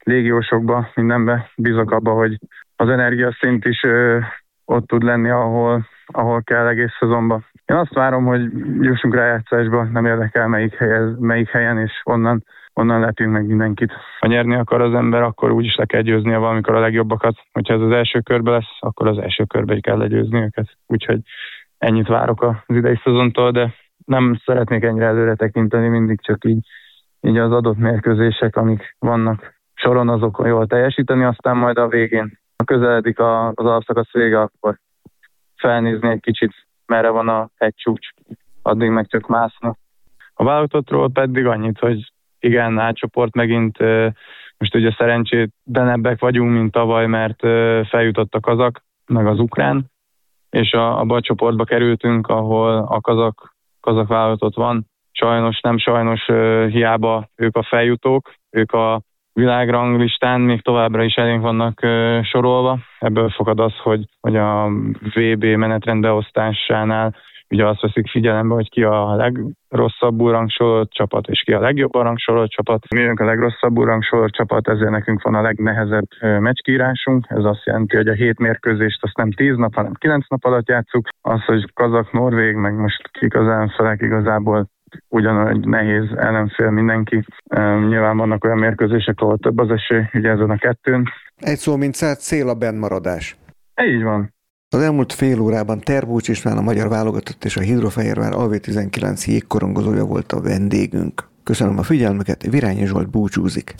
légiósokba, mindenbe bízok abba, hogy az energiaszint is ott tud lenni, ahol kell egész szezonban. Én azt várom, hogy jussunk rájátszásba, nem érdekel melyik helyen, és onnan lepjünk meg mindenkit. Ha nyerni akar az ember, akkor úgyis le kell győznie valamikor a legjobbakat. Hogyha ez az első körbe lesz, akkor az első körbe kell legyőzni őket. Úgyhogy ennyit várok az idei szezontól, de nem szeretnék ennyire előre tekinteni, mindig csak így az adott mérkőzések, amik vannak soron, azok jól teljesíteni, aztán majd a végén, ha közeledik az alapszakasz vége, akkor felnézni egy kicsit, merre van a hegycsúcs, addig meg csak mászni. A válogatottról pedig annyit, hogy igen, átcsoport megint, most ugye szerencsétlenebbek vagyunk, mint tavaly, mert feljutott a kazak, meg az ukrán, és abba a csoportba kerültünk, ahol a kazak válogatott van. Sajnos, nem sajnos, hiába ők a feljutók, ők a világranglistán még továbbra is elénk vannak sorolva. Ebből fakad az, hogy a VB menetrendbeosztásánál ugye azt veszik figyelembe, hogy ki a legrosszabbul rangsorolt csapat, és ki a legjobban rangsorolt csapat. Mi vagyunk a legrosszabbul rangsorolt csapat, ezért nekünk van a legnehezebb meccskírásunk. Ez azt jelenti, hogy a 7 mérkőzést azt nem 10 nap, hanem 9 nap alatt játsszuk. Az, hogy kazak, norvég, meg most kik az ellenfelek, igazából ugyanúgy nehéz ellenfél mindenki. Nyilván vannak olyan mérkőzések, ahol több az esély, ugye ezen a 2-n. Egy szó mint száz, cél a bennmaradás. Így van. Az elmúlt fél órában Tervócs István, a magyar válogatott és a Hidrofehérvár AV19 jégkorongozója volt a vendégünk. Köszönöm a figyelmüket, Virányi Zsolt búcsúzik.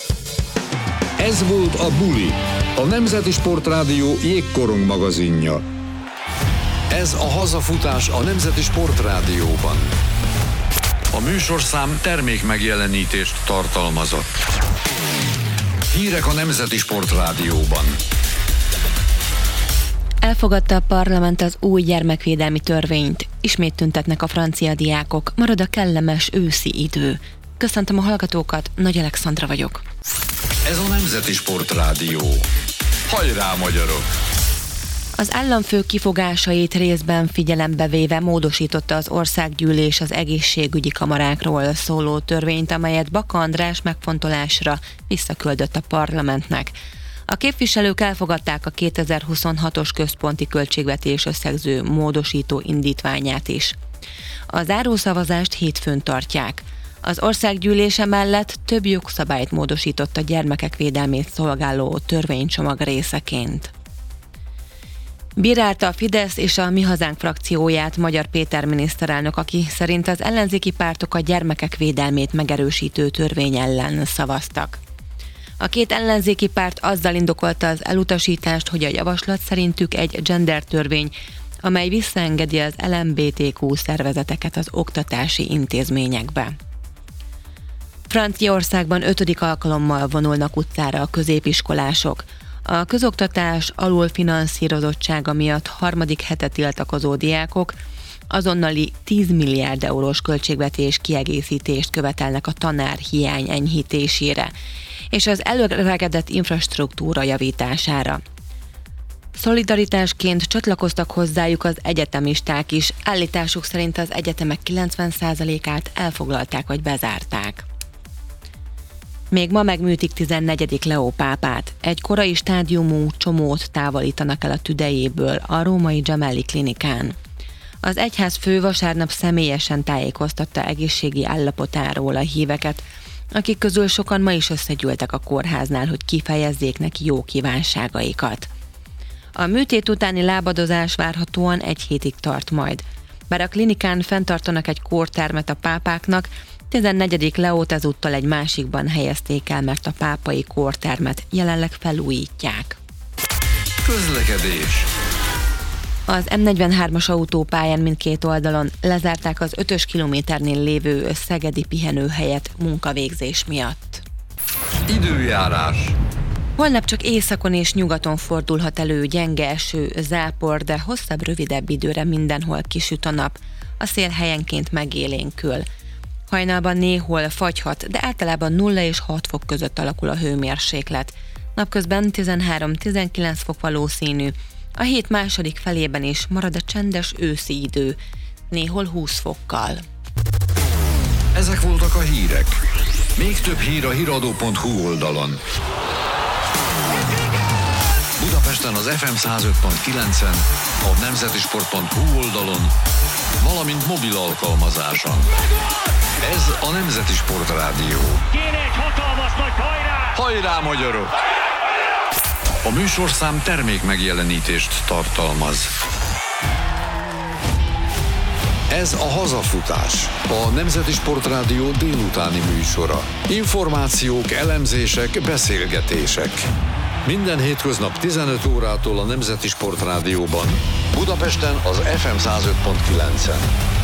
Ez volt a Buli, a Nemzeti Sportrádió jégkorong magazinja. Ez a hazafutás a Nemzeti Sportrádióban. A műsorszám termékmegjelenítést tartalmazott. Hírek a Nemzeti Sportrádióban. Elfogadta a parlament az új gyermekvédelmi törvényt. Ismét tüntetnek a francia diákok. Marad a kellemes őszi idő. Köszöntöm a hallgatókat, Nagy Alexandra vagyok. Ez a Nemzeti Sportrádió. Hajrá, magyarok! Az államfő kifogásait részben figyelembe véve módosította az országgyűlés az egészségügyi kamarákról szóló törvényt, amelyet Baka András megfontolásra visszaküldött a parlamentnek. A képviselők elfogadták a 2026-os központi költségvetés összegző módosító indítványát is. A zárószavazást hétfőn tartják. Az országgyűlése mellett több jogszabályt módosított a gyermekek védelmét szolgáló törvénycsomag részeként. Bírálta a Fidesz és a Mi Hazánk frakcióját Magyar Péter miniszterelnök, aki szerint az ellenzéki pártok a gyermekek védelmét megerősítő törvény ellen szavaztak. A két ellenzéki párt azzal indokolta az elutasítást, hogy a javaslat szerintük egy gender törvény, amely visszaengedi az LMBTQ szervezeteket az oktatási intézményekbe. Franciaországban 5. alkalommal vonulnak utcára a középiskolások. A közoktatás alulfinanszírozottsága miatt harmadik hete tiltakozó diákok azonnali 10 milliárd eurós költségvetés kiegészítést követelnek a tanárhiány enyhítésére és az elöregedett infrastruktúra javítására. Szolidaritásként csatlakoztak hozzájuk az egyetemisták is, állításuk szerint az egyetemek 90%-át elfoglalták vagy bezárták. Még ma megműtik 14. Leó pápát. Egy korai stádiumú csomót távolítanak el a tüdejéből a római Gemelli klinikán. Az egyházfő vasárnap személyesen tájékoztatta egészségi állapotáról a híveket, akik közül sokan ma is összegyűltek a kórháznál, hogy kifejezzék neki jó kívánságaikat. A műtét utáni lábadozás várhatóan 1 hétig tart majd. Bár a klinikán fenntartanak egy kórtermet a pápáknak, 14. Leót ezúttal egy másikban helyezték el, mert a pápai kórtermet jelenleg felújítják. Közlekedés. Az M43-as autópályán mindkét oldalon lezárták az 5-ös kilométernél lévő szegedi pihenőhelyet munkavégzés miatt. Időjárás. Holnap csak északon és nyugaton fordulhat elő gyenge eső, zápor, de hosszabb, rövidebb időre mindenhol kisüt a nap. A szél helyenként megélénkül. Hajnalban néhol fagyhat, de általában 0 és 6 fok között alakul a hőmérséklet. Napközben 13-19 fok valószínű. A hét második felében is marad a csendes őszi idő, néhol 20 fokkal. Ezek voltak a hírek. Még több hír a hiradó.hu oldalon. Budapesten az FM 105.9-en, a nemzetisport.hu oldalon, valamint mobil alkalmazáson. Ez a Nemzeti Sport Rádió. Kéne egy hatalmas nagy hajrá! Hajrá, magyarok! A műsorszám termék megjelenítést tartalmaz. Ez a Hazafutás, a Nemzeti Sport Rádió délutáni műsora. Információk, elemzések, beszélgetések. Minden hétköznap 15 órától a Nemzeti Sport Rádióban, Budapesten az FM 105.9-en.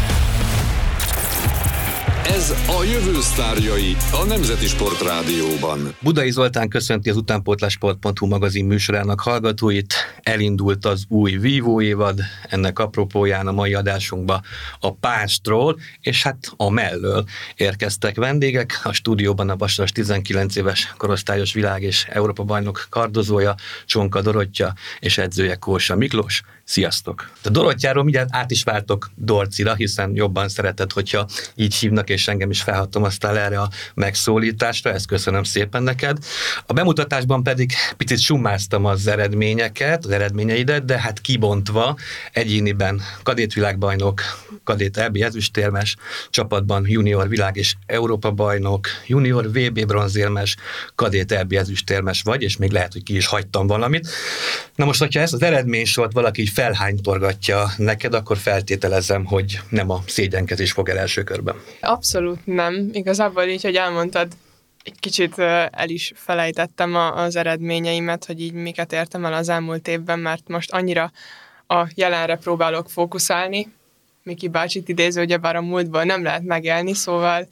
Ez a jövő sztárjai a Nemzeti Sport Rádióban. Budai Zoltán köszönti az utánpótlásport.hu magazin műsorának hallgatóit. Elindult az új vívó évad, ennek apropóján a mai adásunkba a Pástról, és hát a mellől érkeztek vendégek. A stúdióban a Vasas 19 éves korosztályos világ- és Európa-bajnok kardozója, Csonka Dorottya és edzője Kósa Miklós. Sziasztok! A Dorottyáról mindjárt át is váltok Dorcira, hiszen jobban szereted, hogyha így hívnak, és engem is felhatalmaztál erre a megszólításra, ezt köszönöm szépen neked. A bemutatásban pedig picit summáztam az eredményeidet, de hát kibontva egyéniben kadétvilágbajnok, kadét EB ezüstérmes, csapatban junior világ- és Európa-bajnok, junior VB bronzérmes, kadét EB ezüstérmes vagy, és még lehet, hogy ki is hagytam valamit. Na most, hogyha ezt az eredménysort valaki így felhánytorgatja neked, akkor feltételezem, hogy nem a szégyenkezés fog el első körben. Abszolút nem. Igazából így, hogy elmondtad, egy kicsit el is felejtettem az eredményeimet, hogy így miket értem el az elmúlt évben, mert most annyira a jelenre próbálok fókuszálni. Miki bácsit idéző, ugyebár a múltból nem lehet megélni, szóval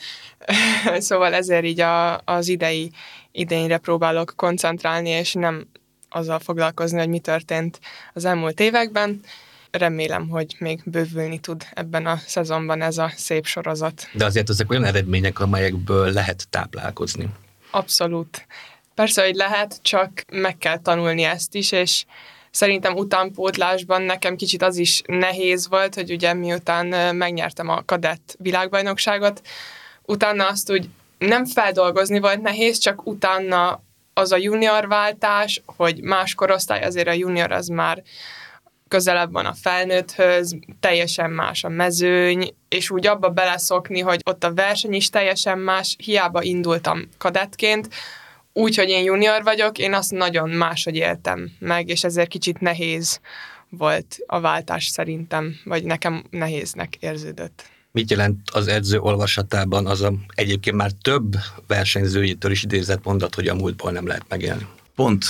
ezért így az idényre próbálok koncentrálni, és nem azzal foglalkozni, hogy mi történt az elmúlt években. Remélem, hogy még bővülni tud ebben a szezonban ez a szép sorozat. De azért ezek olyan eredmények, amelyekből lehet táplálkozni. Abszolút. Persze, hogy lehet, csak meg kell tanulni ezt is, és szerintem utánpótlásban nekem kicsit az is nehéz volt, hogy ugye miután megnyertem a kadett világbajnokságot, utána azt úgy nem feldolgozni volt nehéz, csak utána az a juniorváltás, hogy más korosztály, azért a junior az már közelebb van a felnőtthöz, teljesen más a mezőny, és úgy abba beleszokni, hogy ott a verseny is teljesen más, hiába indultam kadettként, úgyhogy én junior vagyok, én azt nagyon máshogy éltem meg, és ezért kicsit nehéz volt a váltás szerintem, vagy nekem nehéznek érződött. Mit jelent az edző olvasatában az a egyébként már több versenyzőjétől is idézett mondat, hogy a múltból nem lehet megélni? Pont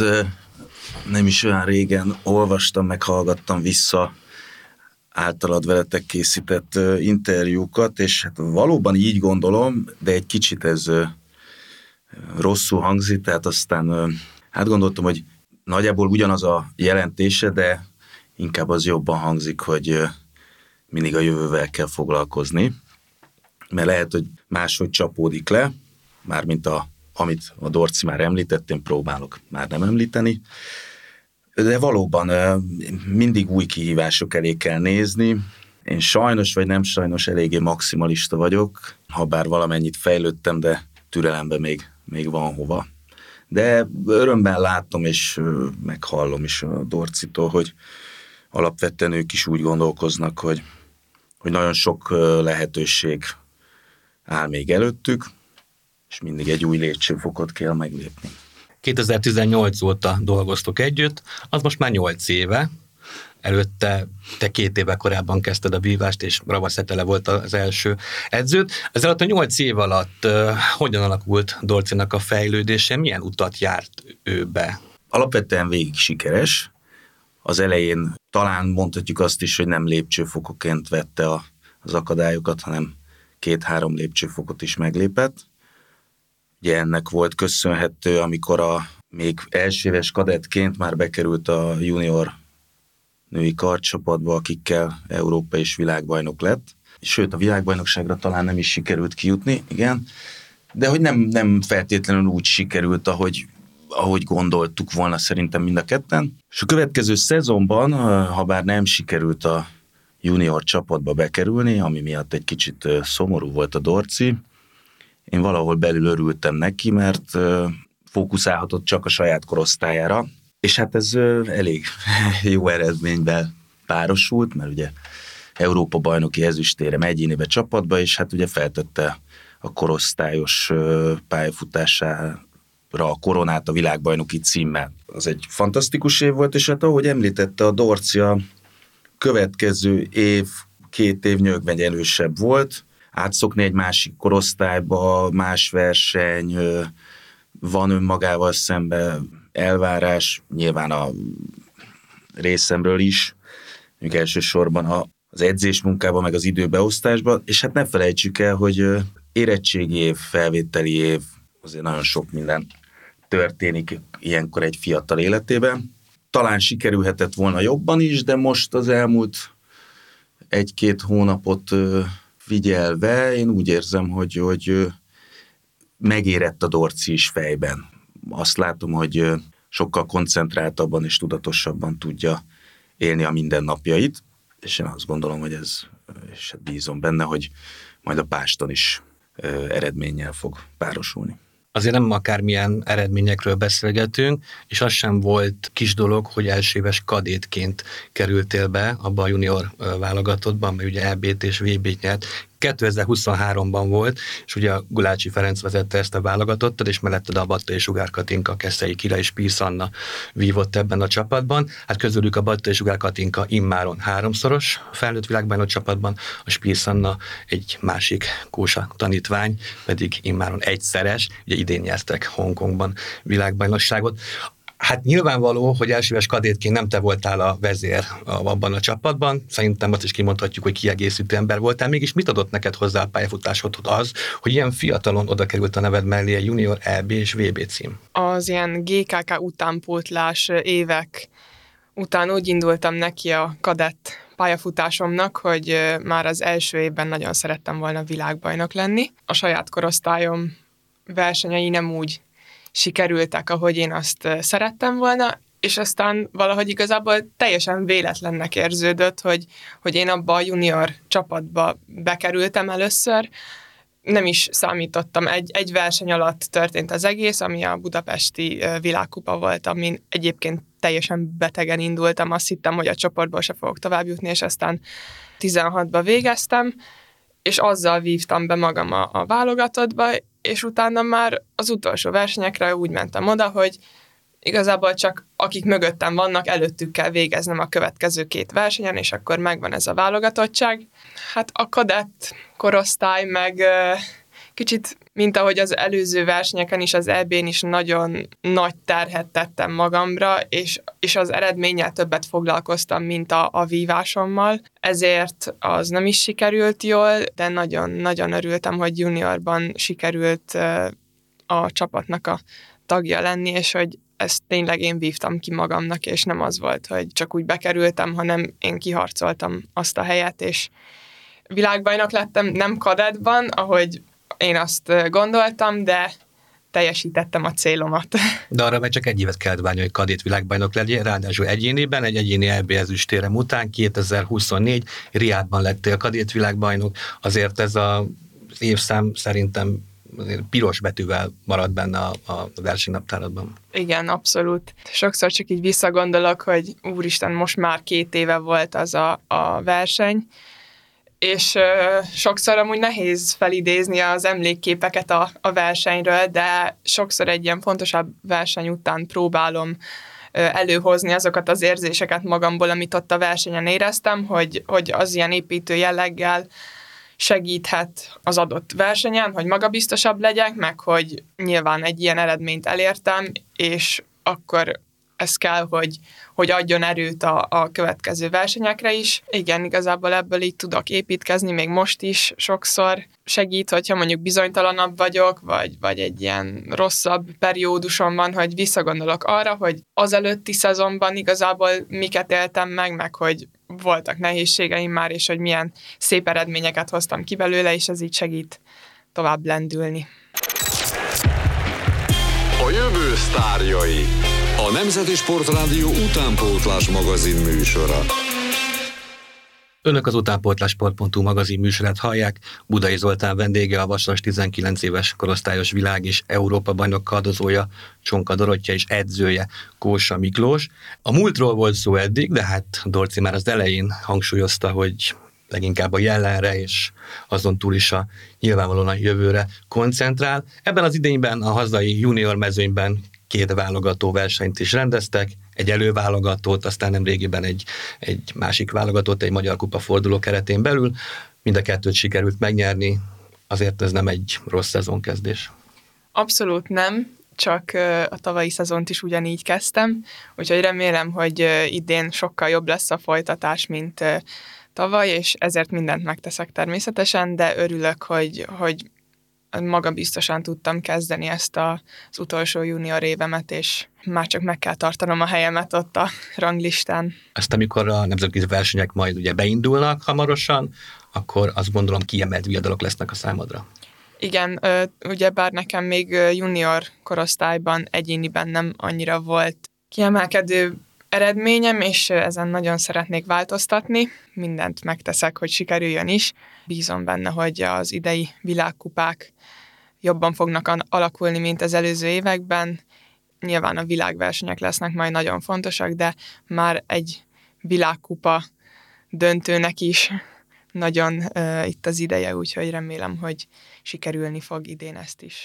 nem is olyan régen olvastam, meg hallgattam vissza általad veletek készített interjúkat, és hát valóban így gondolom, de egy kicsit ez rosszul hangzik, tehát aztán hát gondoltam, hogy nagyjából ugyanaz a jelentése, de inkább az jobban hangzik, hogy mindig a jövővel kell foglalkozni, mert lehet, hogy máshogy csapódik le, mármint amit a Dorci már említett, én próbálok már nem említeni, de valóban mindig új kihívások elé kell nézni. Én sajnos vagy nem sajnos eléggé maximalista vagyok, ha bár valamennyit fejlődtem, de türelemben még van hova. De örömben látom és meghallom is a Dorcitól, hogy alapvetően ők is úgy gondolkoznak, hogy nagyon sok lehetőség áll még előttük, és mindig egy új lépcsőfokot kell meglépni. 2018 óta dolgoztok együtt, az most már 8 éve. Előtte te 2 éve korábban kezdted a vívást, és Ravasz Etele volt az első edződ. Ez alatt a 8 év alatt hogyan alakult Dorcinak a fejlődése? Milyen utat járt ő be? Alapvetően végig sikeres. Az elején talán mondhatjuk azt is, hogy nem lépcsőfokoként vette az akadályokat, hanem 2-3 lépcsőfokot is meglépett. Ugye ennek volt köszönhető, amikor még elsőéves kadettként már bekerült a junior női kardcsapatba, akikkel Európa és világbajnok lett. Sőt, a világbajnokságra talán nem is sikerült kijutni, igen, de hogy nem feltétlenül úgy sikerült, ahogy gondoltuk volna szerintem mind a ketten. És a következő szezonban, ha bár nem sikerült a junior csapatba bekerülni, ami miatt egy kicsit szomorú volt a Dorci, én valahol belül örültem neki, mert fókuszálhatott csak a saját korosztályára, és hát ez elég jó eredményben párosult, mert ugye Európa bajnoki ezüstérem egyénibe csapatba, és hát ugye feltette a korosztályos pályafutására a koronát a világbajnoki címmel. Az egy fantasztikus év volt, és hát ahogy említette a Dorci, a következő év, 2 év nyögvegyelősebb volt, átszokni egy másik korosztályba, más verseny, van önmagával szemben elvárás, nyilván a részemről is, mondjuk elsősorban az edzésmunkában, meg az időbeosztásban, és hát ne felejtsük el, hogy érettségi év, felvételi év, azért nagyon sok minden történik ilyenkor egy fiatal életében. Talán sikerülhetett volna jobban is, de most az elmúlt 1-2 hónapot figyelve, én úgy érzem, hogy megérett a Dorci is fejben. Azt látom, hogy sokkal koncentráltabban és tudatosabban tudja élni a mindennapjait, és én azt gondolom, hogy ez, és bízom benne, hogy majd a Páston is eredménnyel fog párosulni. Azért nem akármilyen eredményekről beszélgetünk, és az sem volt kis dolog, hogy elsőéves kadétként kerültél be abba a junior válogatottban, mert ugye EB-t és VB-t nyert. 2023-ban volt, és ugye a Gulácsi Ferenc vezette ezt a válogatottat, és melletted a Battai Sugár Katinka, Keszthelyi Kira és Pirsz Anna vívott ebben a csapatban. Hát közülük a Battai Sugár Katinka immáron 3-szoros felnőtt világbajnok csapatban, a Pirsz Anna egy másik Kósa tanítvány, pedig immáron 1-szeres, ugye idén nyertek Hongkongban világbajnokságot. Hát nyilvánvaló, hogy elsőves kadétként nem te voltál a vezér abban a csapatban, szerintem azt is kimondhatjuk, hogy kiegészítő ember voltál, mégis mit adott neked hozzá a pályafutásodhoz az, hogy ilyen fiatalon oda került a neved mellé a junior EB és VB cím? Az ilyen GKK utánpótlás évek után úgy indultam neki a kadett pályafutásomnak, hogy már az első évben nagyon szerettem volna világbajnok lenni. A saját korosztályom versenyei nem úgy sikerültek, ahogy én azt szerettem volna, és aztán valahogy igazából teljesen véletlennek érződött, hogy én abba a junior csapatba bekerültem először. Nem is számítottam, egy verseny alatt történt az egész, ami a budapesti világkupa volt, amin egyébként teljesen betegen indultam, azt hittem, hogy a csoportból se fogok tovább jutni, és aztán 16-ba végeztem, és azzal vívtam be magam a válogatottba, és utána már az utolsó versenyekre úgy mentem oda, hogy igazából csak akik mögöttem vannak, előttük kell végeznem a következő 2 versenyen, és akkor megvan ez a válogatottság. Hát a kadett korosztály meg kicsit, mint ahogy az előző versenyeken is, az EB-n is nagyon nagy terhet tettem magamra, és az eredménnyel többet foglalkoztam, mint a vívásommal. Ezért az nem is sikerült jól, de nagyon örültem, hogy juniorban sikerült a csapatnak a tagja lenni, és hogy ezt tényleg én vívtam ki magamnak, és nem az volt, hogy csak úgy bekerültem, hanem én kiharcoltam azt a helyet, és világbajnok lettem, nem kadettban, ahogy én azt gondoltam, de teljesítettem a célomat. De arra meg csak egy évet kellett várni, hogy kadét világbajnok legyen, ráadásul egyéniben, egy egyéni EB ezüstérem után 2024 Riádban lettél kadét világbajnok, azért ez az évszám szerintem piros betűvel marad benne a versenynaptáradban. Igen, abszolút. Sokszor csak így visszagondolok, hogy úristen, most már 2 éve volt az a verseny, és sokszor amúgy nehéz felidézni az emlékképeket a versenyről, de sokszor egy ilyen fontosabb verseny után próbálom előhozni azokat az érzéseket magamból, amit ott a versenyen éreztem, hogy az ilyen építő jelleggel segíthet az adott versenyen, hogy magabiztosabb legyek, meg hogy nyilván egy ilyen eredményt elértem, és akkor ez kell, hogy adjon erőt a következő versenyekre is. Igen, igazából ebből így tudok építkezni, még most is sokszor segít, hogyha mondjuk bizonytalanabb vagyok, vagy egy ilyen rosszabb periódusom van, hogy visszagondolok arra, hogy az előtti szezonban igazából miket éltem meg hogy voltak nehézségeim már, és hogy milyen szép eredményeket hoztam ki belőle, és ez így segít tovább lendülni. A jövő sztárjai. A Nemzeti Sportrádió utánpótlás magazin műsora. Önök az utánpótlásport.hu magazin műsorát hallják. Budai Zoltán vendége a Vasas 19 éves korosztályos világ- és Európa-bajnok kardozója, Csonka Dorottya és edzője Kósa Miklós. A múltról volt szó eddig, de hát Dorci már az elején hangsúlyozta, hogy leginkább a jelenre és azon túl is nyilvánvalóan a jövőre koncentrál. Ebben az idényben a hazai junior mezőnyben 2 válogató versenyt is rendeztek, egy előválogatót, aztán nemrégiben egy másik válogatót, egy Magyar Kupa forduló keretén belül. Mind a 2-t sikerült megnyerni, azért ez nem egy rossz szezonkezdés. Abszolút nem, csak a tavalyi szezont is ugyanígy kezdtem, úgyhogy remélem, hogy idén sokkal jobb lesz a folytatás, mint tavaly, és ezért mindent megteszek természetesen, de örülök, hogy magabiztosan tudtam kezdeni ezt az utolsó junior évemet, és már csak meg kell tartanom a helyemet ott a ranglistán. Azt amikor a nemzetközi versenyek majd ugye beindulnak hamarosan, akkor azt gondolom kiemelt viadalok lesznek a számodra. Igen, ugyebár nekem még junior korosztályban egyéniben nem annyira volt kiemelkedő eredményem, és ezen nagyon szeretnék változtatni. Mindent megteszek, hogy sikerüljön is. Bízom benne, hogy az idei világkupák jobban fognak alakulni, mint az előző években. Nyilván a világversenyek lesznek majd nagyon fontosak, de már egy világkupa döntőnek is nagyon itt az ideje, úgyhogy remélem, hogy sikerülni fog idén ezt is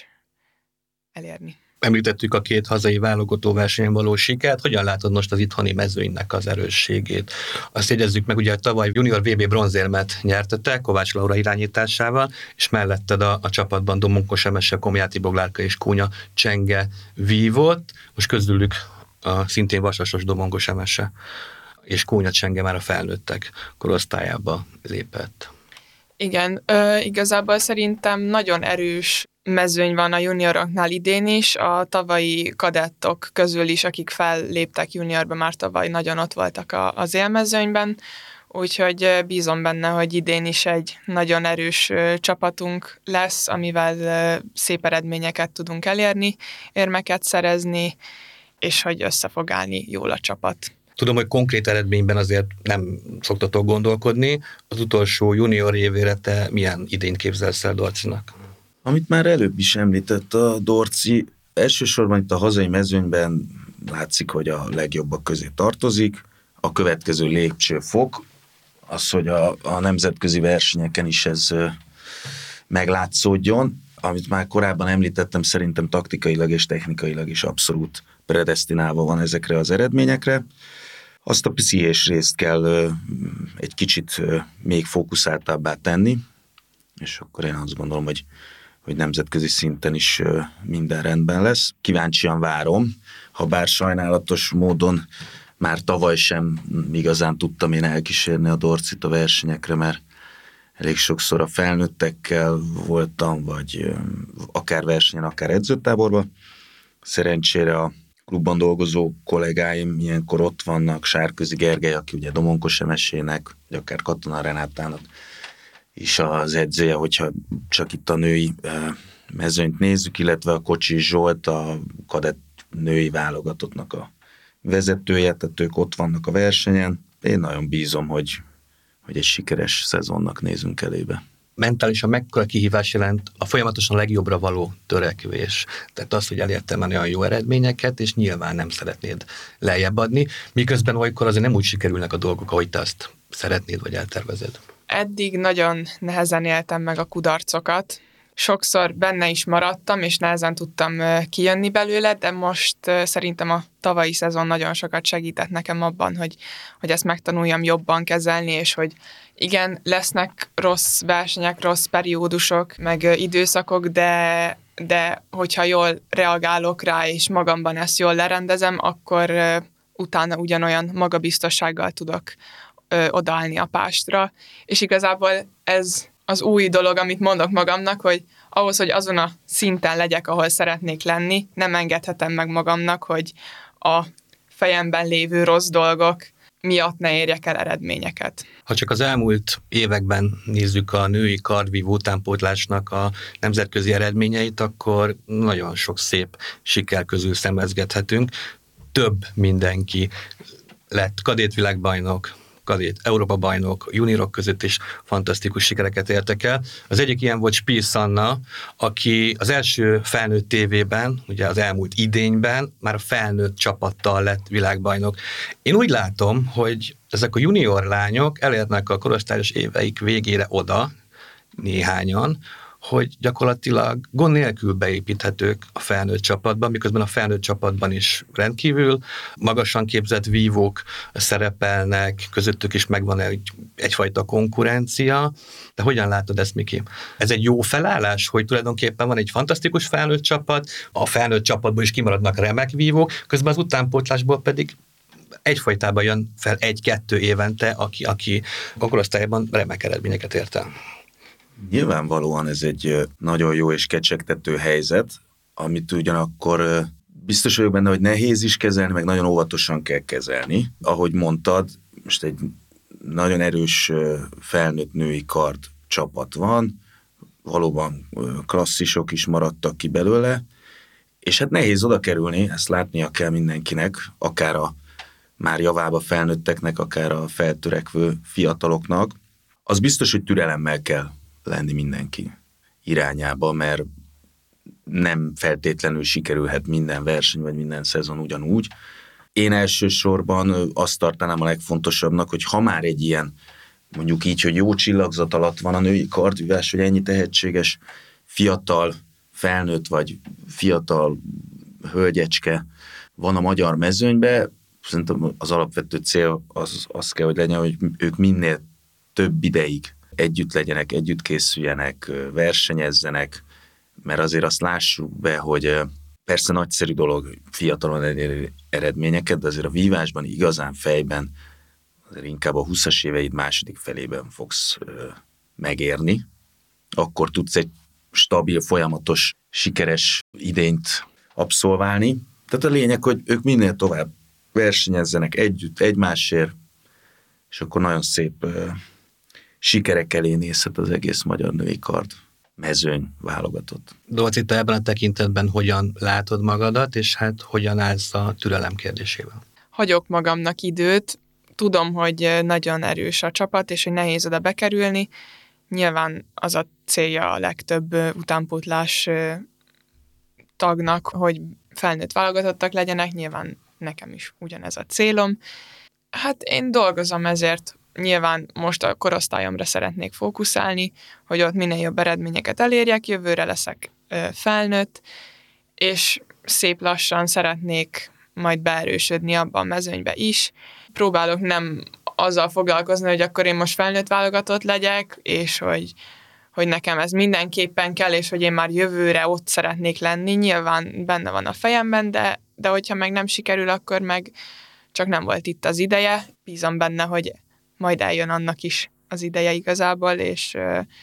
elérni. Említettük a 2 hazai válogató versenyen való sikert. Hogyan látod most az itthoni mezőnynek az erősségét? Azt jegyezzük meg, ugye tavaly junior VB bronzérmet nyertetek Kovács Laura irányításával, és melletted a csapatban Domonkos Emese, Komjáti Boglárka és Kónya Csenge vívott. Most közülük a szintén vasasos Domonkos Emese és Kónya Csenge már a felnőttek korosztályába lépett. Igen, igazából szerintem nagyon erős mezőny van a junioroknál idén is, a tavalyi kadettok közül is, akik felléptek juniorba, már tavaly nagyon ott voltak az élmezőnyben, úgyhogy bízom benne, hogy idén is egy nagyon erős csapatunk lesz, amivel szép eredményeket tudunk elérni, érmeket szerezni, és hogy össze fog állni jól a csapat. Tudom, hogy konkrét eredményben azért nem szoktatok gondolkodni. Az utolsó junior évére te milyen idényt képzelsz el Dorcinak? Amit már előbb is említett a Dorci, elsősorban itt a hazai mezőnyben látszik, hogy a legjobbak közé tartozik. A következő lépcsőfok az, hogy a nemzetközi versenyeken is ez meglátszódjon. Amit már korábban említettem, szerintem taktikailag és technikailag is abszolút predesztinálva van ezekre az eredményekre. Azt a pszichés részt kell egy kicsit még fókuszáltabbá tenni, és akkor én azt gondolom, hogy nemzetközi szinten is minden rendben lesz. Kíváncsian várom, ha bár sajnálatos módon már tavaly sem igazán tudtam én elkísérni a Dorcit a versenyekre, mert elég sokszor a felnőttekkel voltam, vagy akár versenyen, akár edzőtáborban. Szerencsére a klubban dolgozó kollégáim ilyenkor ott vannak, Sárközi Gergely, aki ugye Domonkos Emesének, vagy akár Katona Renátának is az edzője, hogyha csak itt a női mezőnyt nézzük, illetve a Kocsis Zsolt, a kadett női válogatottnak a vezetője, tehát ők ott vannak a versenyen. Én nagyon bízom, hogy egy sikeres szezonnak nézünk elébe. Mentálisan mekkora kihívás jelent a folyamatosan legjobbra való törekvés. Tehát az, hogy elértem olyan jó eredményeket, és nyilván nem szeretnéd lejjebb adni, miközben olykor azért nem úgy sikerülnek a dolgok, ahogy te azt szeretnéd, vagy eltervezed. Eddig nagyon nehezen éltem meg a kudarcokat. Sokszor benne is maradtam, és nehezen tudtam kijönni belőle, de most szerintem a tavalyi szezon nagyon sokat segített nekem abban, hogy ezt megtanuljam jobban kezelni, és hogy igen, lesznek rossz versenyek, rossz periódusok, meg időszakok, de hogyha jól reagálok rá, és magamban ezt jól lerendezem, akkor utána ugyanolyan magabiztossággal tudok odaállni a pástra. És igazából ez az új dolog, amit mondok magamnak, hogy ahhoz, hogy azon a szinten legyek, ahol szeretnék lenni, nem engedhetem meg magamnak, hogy a fejemben lévő rossz dolgok miatt ne érjek el eredményeket. Ha csak az elmúlt években nézzük a női kardvívó utánpótlásnak a nemzetközi eredményeit, akkor nagyon sok szép siker közül szemezgethetünk. Több mindenki lett kadétvilágbajnok, kadét Európa-bajnok, juniorok között is fantasztikus sikereket értek el. Az egyik ilyen volt Spies Anna, aki az első felnőtt tévében, ugye az elmúlt idényben már a felnőtt csapattal lett világbajnok. Én úgy látom, hogy ezek a junior lányok elérnek a korosztályos éveik végére oda, néhányan, hogy gyakorlatilag gond nélkül beépíthetők a felnőtt csapatban, miközben a felnőtt csapatban is rendkívül magasan képzett vívók szerepelnek, közöttük is megvan egyfajta konkurencia. De hogyan látod ezt, Miki? Ez egy jó felállás, hogy tulajdonképpen van egy fantasztikus felnőtt csapat, a felnőtt csapatból is kimaradnak remek vívók, közben az utánpótlásból pedig egyfajtában jön fel 1-2 évente, aki a korosztályban remek eredményeket ért el. Nyilvánvalóan ez egy nagyon jó és kecsegtető helyzet, amit ugyanakkor biztos vagyok benne, hogy nehéz is kezelni, meg nagyon óvatosan kell kezelni. Ahogy mondtad, most egy nagyon erős felnőtt női kard csapat van, valóban klasszisok is maradtak ki belőle, és hát nehéz oda kerülni, ezt látnia kell mindenkinek, akár a már javába felnőtteknek, akár a feltörekvő fiataloknak. Az biztos, hogy türelemmel kell lenni mindenki irányába, mert nem feltétlenül sikerülhet minden verseny, vagy minden szezon ugyanúgy. Én elsősorban azt tartanám a legfontosabbnak, hogy ha már egy ilyen, mondjuk így, hogy jó csillagzat alatt van a női kardvívás, hogy ennyi tehetséges fiatal felnőtt, vagy fiatal hölgyecske van a magyar mezőnybe, szerintem az alapvető cél az kell, hogy legyen, hogy ők minél több ideig együtt legyenek, együtt készüljenek, versenyezzenek, mert azért azt lássuk be, hogy persze nagyszerű dolog fiatalon elérni eredményeket, de azért a vívásban igazán fejben azért inkább a 20-as éveid második felében fogsz megérni. Akkor tudsz egy stabil, folyamatos, sikeres idényt abszolválni. Tehát a lényeg, hogy ők minél tovább versenyezzenek együtt, egymásért, és akkor nagyon szép sikerek elé nézhet az egész magyar női kard mezőny válogatott. Dolci, te ebben a tekintetben hogyan látod magadat, és hát hogyan állsz a türelem kérdésével? Hagyok magamnak időt, tudom, hogy nagyon erős a csapat, és hogy nehéz oda bekerülni. Nyilván az a célja a legtöbb utánpótlás tagnak, hogy felnőtt válogatottak legyenek, nyilván nekem is ugyanez a célom. Hát én dolgozom ezért, nyilván most a korosztályomra szeretnék fókuszálni, hogy ott minél jobb eredményeket elérjek, jövőre leszek felnőtt, és szép lassan szeretnék majd beerősödni abban a mezőnybe is. Próbálok nem azzal foglalkozni, hogy akkor én most felnőtt válogatott legyek, és hogy nekem ez mindenképpen kell, és hogy én már jövőre ott szeretnék lenni. Nyilván benne van a fejemben, de hogyha meg nem sikerül, akkor meg csak nem volt itt az ideje. Bízom benne, hogy majd eljön annak is az ideje igazából, és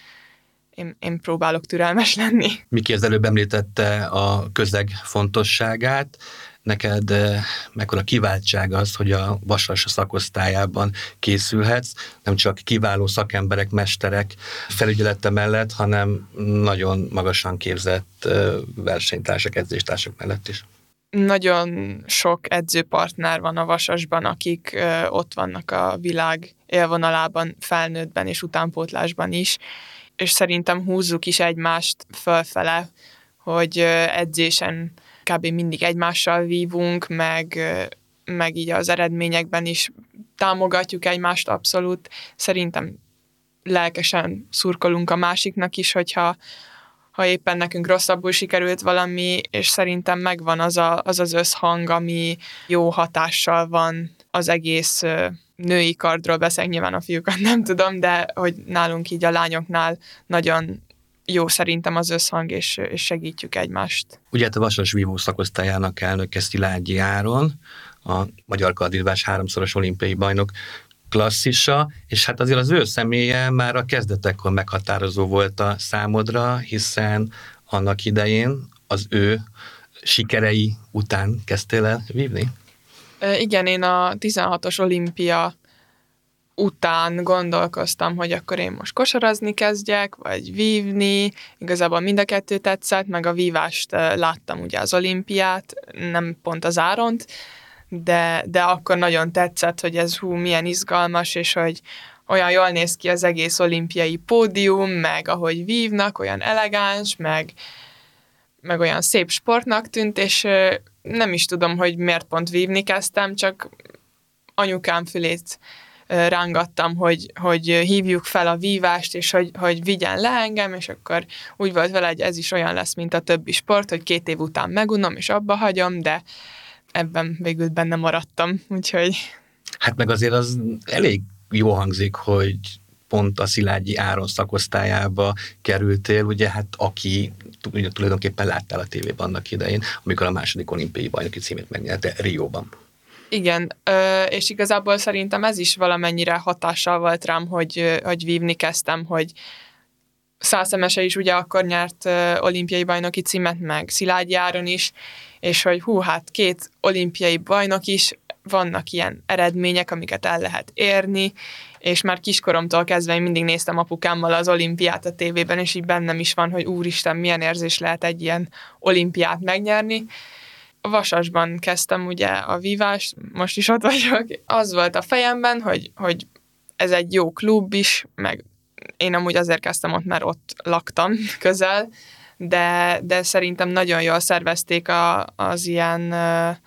én próbálok türelmes lenni. Miki az előbb említette a közeg fontosságát. Neked mekkora kiváltság az, hogy a Vasas szakosztályában készülhetsz, nem csak kiváló szakemberek, mesterek felügyelete mellett, hanem nagyon magasan képzett versenytársak, edzéstársak mellett is. Nagyon sok edzőpartner van a Vasasban, akik ott vannak a világ élvonalában, felnőttben és utánpótlásban is, és szerintem húzzuk is egymást fölfele, hogy edzésen kb. Mindig egymással vívunk, meg így az eredményekben is támogatjuk egymást abszolút. Szerintem lelkesen szurkolunk a másiknak is, hogyha éppen nekünk rosszabbul sikerült valami, és szerintem megvan az összhang, ami jó hatással van az egész női kardról, beszélek, nyilván a fiúkat nem tudom, de hogy nálunk így a lányoknál nagyon jó szerintem az összhang, és segítjük egymást. Ugye a Vasas vívó szakosztályának elnöke Szilágyi Áron, a magyar kardvívás 3-szoros olimpiai bajnok klasszisa, és hát azért az ő személye már a kezdetekkor meghatározó volt a számodra, hiszen annak idején az ő sikerei után kezdtél el vívni? Igen, én a 16-os olimpia után gondolkoztam, hogy akkor én most kosarazni kezdjek, vagy vívni. Igazából mind a kettő tetszett, meg a vívást láttam ugye az olimpiát, nem pont az Áront, de akkor nagyon tetszett, hogy ez milyen izgalmas, és hogy olyan jól néz ki az egész olimpiai pódium, meg ahogy vívnak, olyan elegáns, meg olyan szép sportnak tűnt, és nem is tudom, hogy miért pont vívni kezdtem, csak anyukám fülét rángattam, hogy hívjuk fel a vívást, és hogy vigyen le engem, és akkor úgy volt vele, hogy ez is olyan lesz, mint a többi sport, hogy 2 év után megunom, és abba hagyom, de ebben végül benne maradtam, úgyhogy... Hát meg azért az elég jó hangzik, hogy pont a Szilágyi Áron szakosztályába kerültél, ugye hát aki ugye, tulajdonképpen láttál a tévében annak idején, amikor a második olimpiai bajnoki címét megnyerte Rióban. Igen, és igazából szerintem ez is valamennyire hatással volt rám, hogy vívni kezdtem, hogy Szászemese is ugye akkor nyert olimpiai bajnoki címet, meg Szilágyi Áron is, és hogy hát 2 olimpiai bajnok is, vannak ilyen eredmények, amiket el lehet érni, és már kiskoromtól kezdve én mindig néztem apukámmal az olimpiát a tévében, és így bennem is van, hogy úristen, milyen érzés lehet egy ilyen olimpiát megnyerni. A Vasasban kezdtem ugye a vívást, most is ott vagyok. Az volt a fejemben, hogy ez egy jó klub is, meg én amúgy azért kezdtem ott, mert ott laktam közel, de szerintem nagyon jól szervezték az ilyen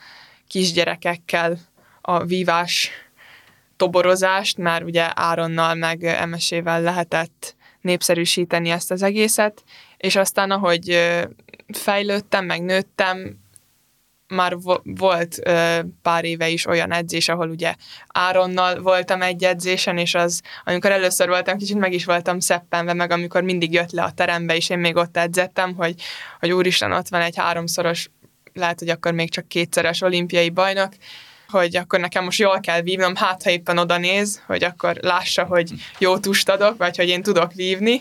kisgyerekekkel a vívás toborozást, már ugye Áronnal meg Emesével lehetett népszerűsíteni ezt az egészet, és aztán ahogy fejlődtem, meg nőttem, már volt pár éve is olyan edzés, ahol ugye Áronnal voltam egy edzésen, és az, amikor először voltam, kicsit meg is voltam szeppenve, meg amikor mindig jött le a terembe, és én még ott edzettem, hogy úristen, ott van egy 3-szoros, lehet, hogy akkor még csak 2-szeres olimpiai bajnok, hogy akkor nekem most jól kell vívnom, hát ha éppen oda néz, hogy akkor lássa, hogy jó tust adok, vagy hogy én tudok vívni,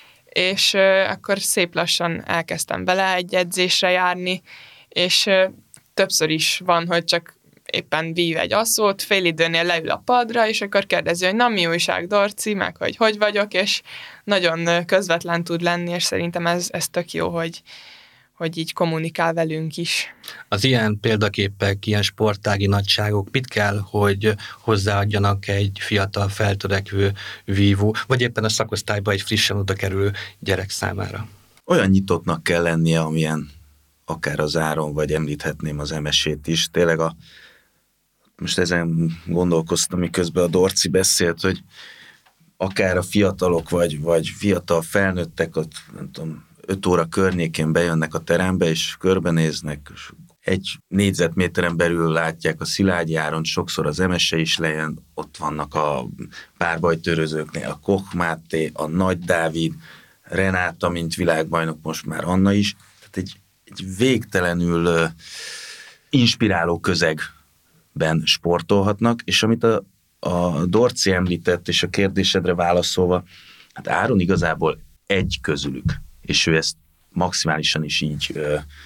és akkor szép lassan elkezdtem bele egy edzésre járni, és többször is van, hogy csak éppen vív egy asszót, fél időnél leül a padra, és akkor kérdezi, hogy na, mi újság, Dorci, meg hogy vagyok, és nagyon közvetlen tud lenni, és szerintem ez tök jó, hogy így kommunikál velünk is. Az ilyen példaképek, ilyen sportági nagyságok mit kell, hogy hozzáadjanak egy fiatal, feltörekvő vívó, vagy éppen a szakosztályba egy frissen oda kerülő gyerek számára? Olyan nyitottnak kell lennie, amilyen akár az Áron, vagy említhetném az Emesét is. Tényleg most ezen gondolkoztam, miközben a Dorci beszélt, hogy akár a fiatalok, vagy fiatal felnőttek, ott nem tudom, 5 óra környékén bejönnek a terembe, és körbenéznek, és 1 négyzetméteren belül látják a Szilágyi Áront, sokszor az Emese is lejön, ott vannak a párbajtőrözőknél, a Koch Máté, a Nagy Dávid, Renáta, mint világbajnok, most már Anna is. Tehát egy végtelenül inspiráló közegben sportolhatnak, és amit a Dorci említett, és a kérdésedre válaszolva, hát Áron igazából egy közülük, és ő ezt maximálisan is így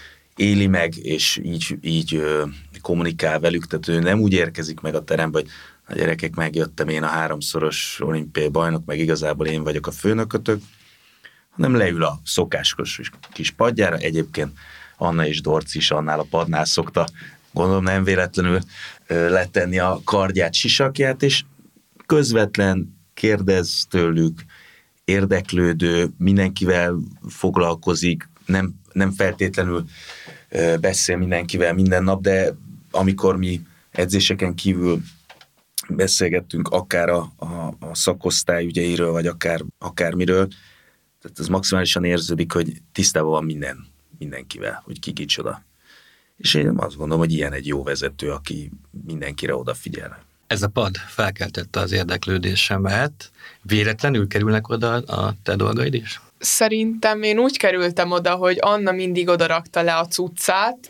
éli meg, és így kommunikál velük, tehát ő nem úgy érkezik meg a terembe, hogy a gyerekek, megjöttem én a 3-szoros olimpiai bajnok, meg igazából én vagyok a főnökötök, hanem leül a szokásos kis padjára. Egyébként Anna és Dorci is annál a padnál szokta, gondolom nem véletlenül letenni a kardját, sisakját, és közvetlen kérdez tőlük, érdeklődő, mindenkivel foglalkozik, nem feltétlenül beszél mindenkivel minden nap, de amikor mi edzéseken kívül beszélgettünk akár a szakosztály ügyeiről, vagy akármiről, tehát ez maximálisan érződik, hogy tisztában van mindenkivel, hogy ki kicsoda. És én azt gondolom, hogy ilyen egy jó vezető, aki mindenkire odafigyel. Ez a pad felkeltette az érdeklődésemet. Véletlenül kerülnek oda a te dolgaid is? Szerintem én úgy kerültem oda, hogy Anna mindig oda rakta le a cuccát,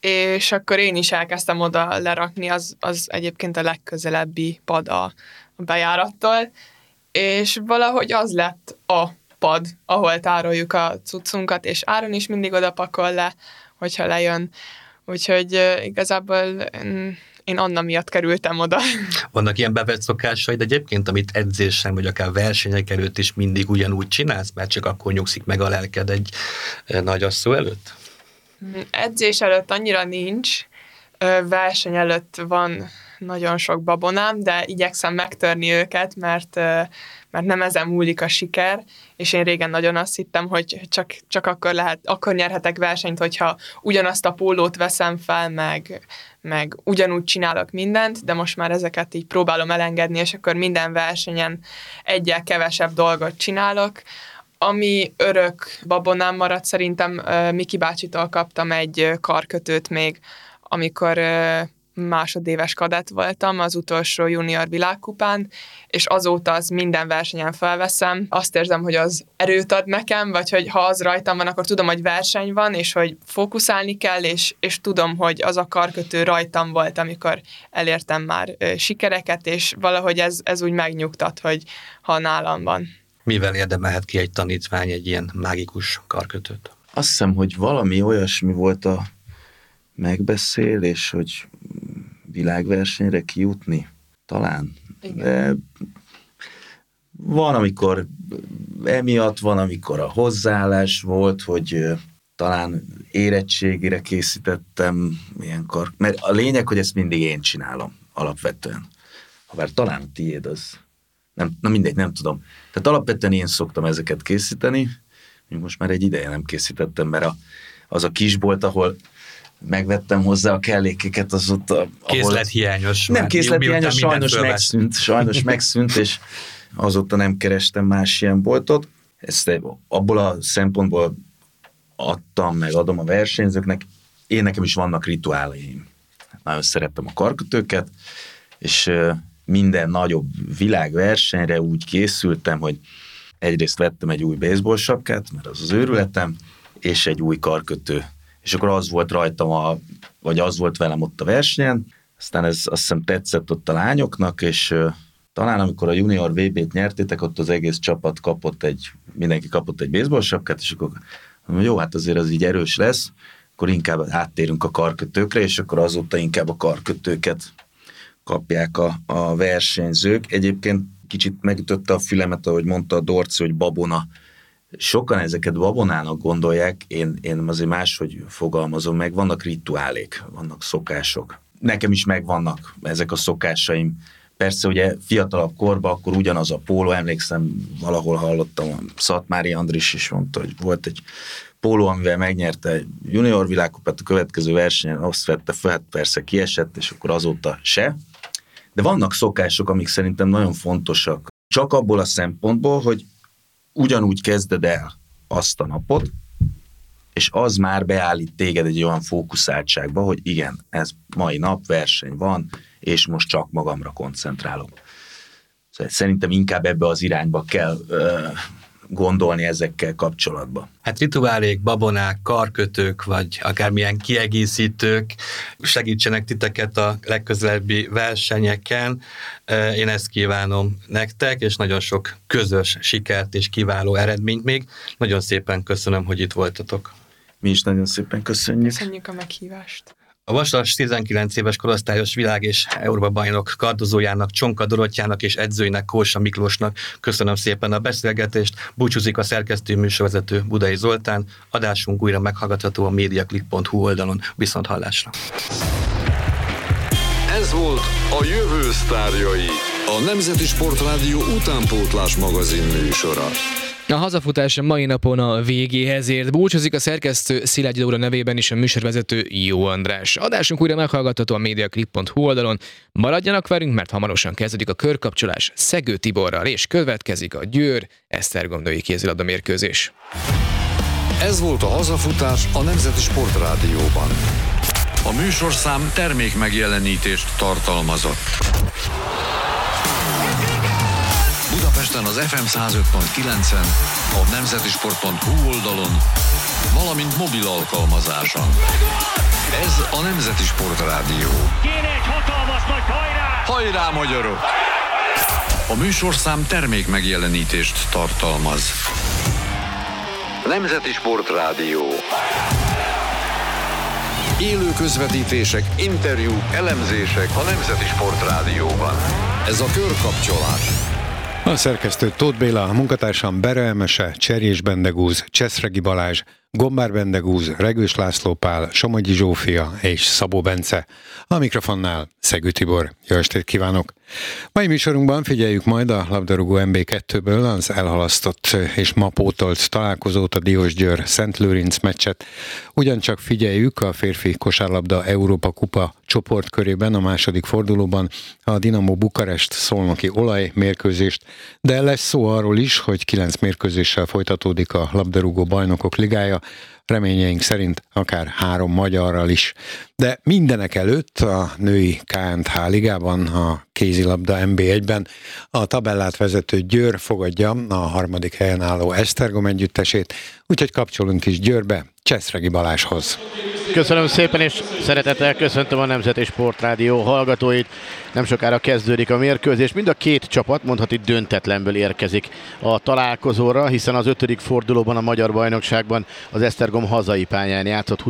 és akkor én is elkezdtem oda lerakni, az egyébként a legközelebbi pad a bejárattól, és valahogy az lett a pad, ahol tároljuk a cuccunkat, és Áron is mindig oda pakol le, hogyha lejön. Úgyhogy igazából én Anna miatt kerültem oda. Vannak ilyen bevett szokásaid egyébként, amit edzésen, vagy akár versenyek előtt is mindig ugyanúgy csinálsz, mert csak akkor nyugszik meg a lelked egy nagy asszó előtt? Edzés előtt annyira nincs. Verseny előtt van nagyon sok babonám, de igyekszem megtörni őket, mert nem ezen múlik a siker, és én régen nagyon azt hittem, hogy csak akkor nyerhetek versenyt, hogyha ugyanazt a pólót veszem fel, meg ugyanúgy csinálok mindent, de most már ezeket így próbálom elengedni, és akkor minden versenyen egyel kevesebb dolgot csinálok. Ami örök babonám maradt, szerintem Miki bácsitól kaptam egy karkötőt még, amikor másodéves kadett voltam az utolsó junior világkupán, és azóta az minden versenyen felveszem. Azt érzem, hogy az erőt ad nekem, vagy hogy ha az rajtam van, akkor tudom, hogy verseny van, és hogy fókuszálni kell, és tudom, hogy az a karkötő rajtam volt, amikor elértem már sikereket, és valahogy ez úgy megnyugtat, hogy ha nálam van. Mivel érdemelhet ki egy tanítvány egy ilyen mágikus karkötőt? Azt hiszem, hogy valami olyasmi volt a megbeszélés, hogy világversenyre kijutni, talán. De van, amikor emiatt, van, amikor a hozzáállás volt, hogy talán érettségére készítettem ilyenkor, mert a lényeg, hogy ezt mindig én csinálom alapvetően. Habár talán a tiéd az, mindegy, nem tudom. Tehát alapvetően én szoktam ezeket készíteni, most már egy ideje nem készítettem, mert az a kisbolt, ahol megvettem hozzá a kellékeket, az ott... Készlethiányos. Nem készlethiányos, sajnos megszűnt, és azóta nem kerestem más ilyen boltot. Ezt abból a szempontból adtam, meg adom a versenyzőknek. Nekem is vannak rituáleim. Nagyon szerettem a karkötőket, és minden nagyobb világversenyre úgy készültem, hogy egyrészt vettem egy új baseball sapkát, mert az őrületem, és egy új karkötő. És akkor az volt rajtam, vagy az volt velem ott a versenyen, aztán ez azt hiszem tetszett ott a lányoknak, és talán amikor a junior VB-t nyertétek, ott az egész csapat mindenki kapott egy baseball sapkát, és akkor mondom, jó, hát azért az így erős lesz, akkor inkább áttérünk a karkötőkre, és akkor azóta inkább a karkötőket kapják a versenyzők. Egyébként kicsit megütötte a fülemet, ahogy mondta a Dorci, hogy babona. Sokan ezeket babonának gondolják, én azért máshogy fogalmazom meg, vannak rituálék, vannak szokások. Nekem is megvannak ezek a szokásaim. Persze ugye fiatalabb korban akkor ugyanaz a póló, emlékszem, valahol hallottam, Szatmári Andris is mondta, hogy volt egy póló, amivel megnyerte junior világkupát, a következő versenyen azt vette fel, hát persze kiesett, és akkor azóta se. De vannak szokások, amik szerintem nagyon fontosak. Csak abból a szempontból, hogy ugyanúgy kezded el azt a napot, és az már beállít téged egy olyan fókuszáltságba, hogy igen, ez mai nap verseny van, és most csak magamra koncentrálok. Szóval szerintem inkább ebbe az irányba kell gondolni ezekkel kapcsolatban. Hát rituálék, babonák, karkötők, vagy akármilyen kiegészítők segítsenek titeket a legközelebbi versenyeken. Én ezt kívánom nektek, és nagyon sok közös sikert és kiváló eredményt még. Nagyon szépen köszönöm, hogy itt voltatok. Mi is nagyon szépen köszönjük. Köszönjük a meghívást. A vasas 19 éves korosztályos világ- és Európa-bajnok kardozójának, Csonka Dorottyának és edzőinek, Kósa Miklósnak köszönöm szépen a beszélgetést. Búcsúzik a szerkesztő műsorvezető Budai Zoltán. Adásunk újra meghallgatható a mediaclick.hu oldalon. Viszonthallásra. Ez volt a Jövő sztárjai, a Nemzeti Sportrádió utánpótlás magazin műsora. A hazafutás mai napon a végéhez ért. Búcsúzik a szerkesztő Szilágyi Dóra nevében is a műsorvezető Jó András. Adásunk újra meghallgatható a mediaclick.hu oldalon. Maradjanak velünk, mert hamarosan kezdődik a körkapcsolás Szegő Tiborral, és következik a Győr-Esztergomdai kézilabda mérkőzés. Ez volt a hazafutás a Nemzeti Sportrádióban. A műsorszám termékmegjelenítést tartalmazott. Budapesten az FM 105.9-en, a nemzetisport.hu oldalon, valamint mobil alkalmazáson. Ez a Nemzeti Sportrádió. Kéne egy hatalmas nagy hajrá! Hajrá, magyarok! A műsorszám termékmegjelenítést tartalmaz. Nemzeti Sportrádió. Élő közvetítések, interjúk, elemzések a Nemzeti Sportrádióban. Ez a körkapcsolás. A szerkesztő Tóth Béla, a munkatársam Bere Emese, Cserjés Bendegúz, Cseszregi Balázs, Gombár Bendegúz, Regős László Pál, Somogyi Zsófia és Szabó Bence. A mikrofonnál Szegő Tibor. Jó estét kívánok! Mai műsorunkban figyeljük majd a labdarúgó MB2-ből az elhalasztott és ma pótolt találkozót, a Diósgyőr-Szent Lőrinc meccset. Ugyancsak figyeljük a férfi kosárlabda Európa Kupa csoportkörében a második fordulóban a Dinamo Bukarest szolnoki olajmérkőzést, de lesz szó arról is, hogy 9 mérkőzéssel folytatódik a labdarúgó bajnokok ligája, reményeink szerint akár 3 magyarral is. De mindenek előtt a női KNH ligában, a kézilabda NB1-ben a tabellát vezető Győr fogadja a 3. helyen álló Esztergom együttesét, úgyhogy kapcsolunk is Győrbe, Cseszregi Balázshoz. Köszönöm szépen, és szeretettel köszöntöm a Nemzeti Sportrádió hallgatóit. Nem sokára kezdődik a mérkőzés. Mind a két csapat, mondhatni döntetlenből érkezik a találkozóra, hiszen az 5. fordulóban a magyar bajnokságban az Esztergom hazai pályán játszott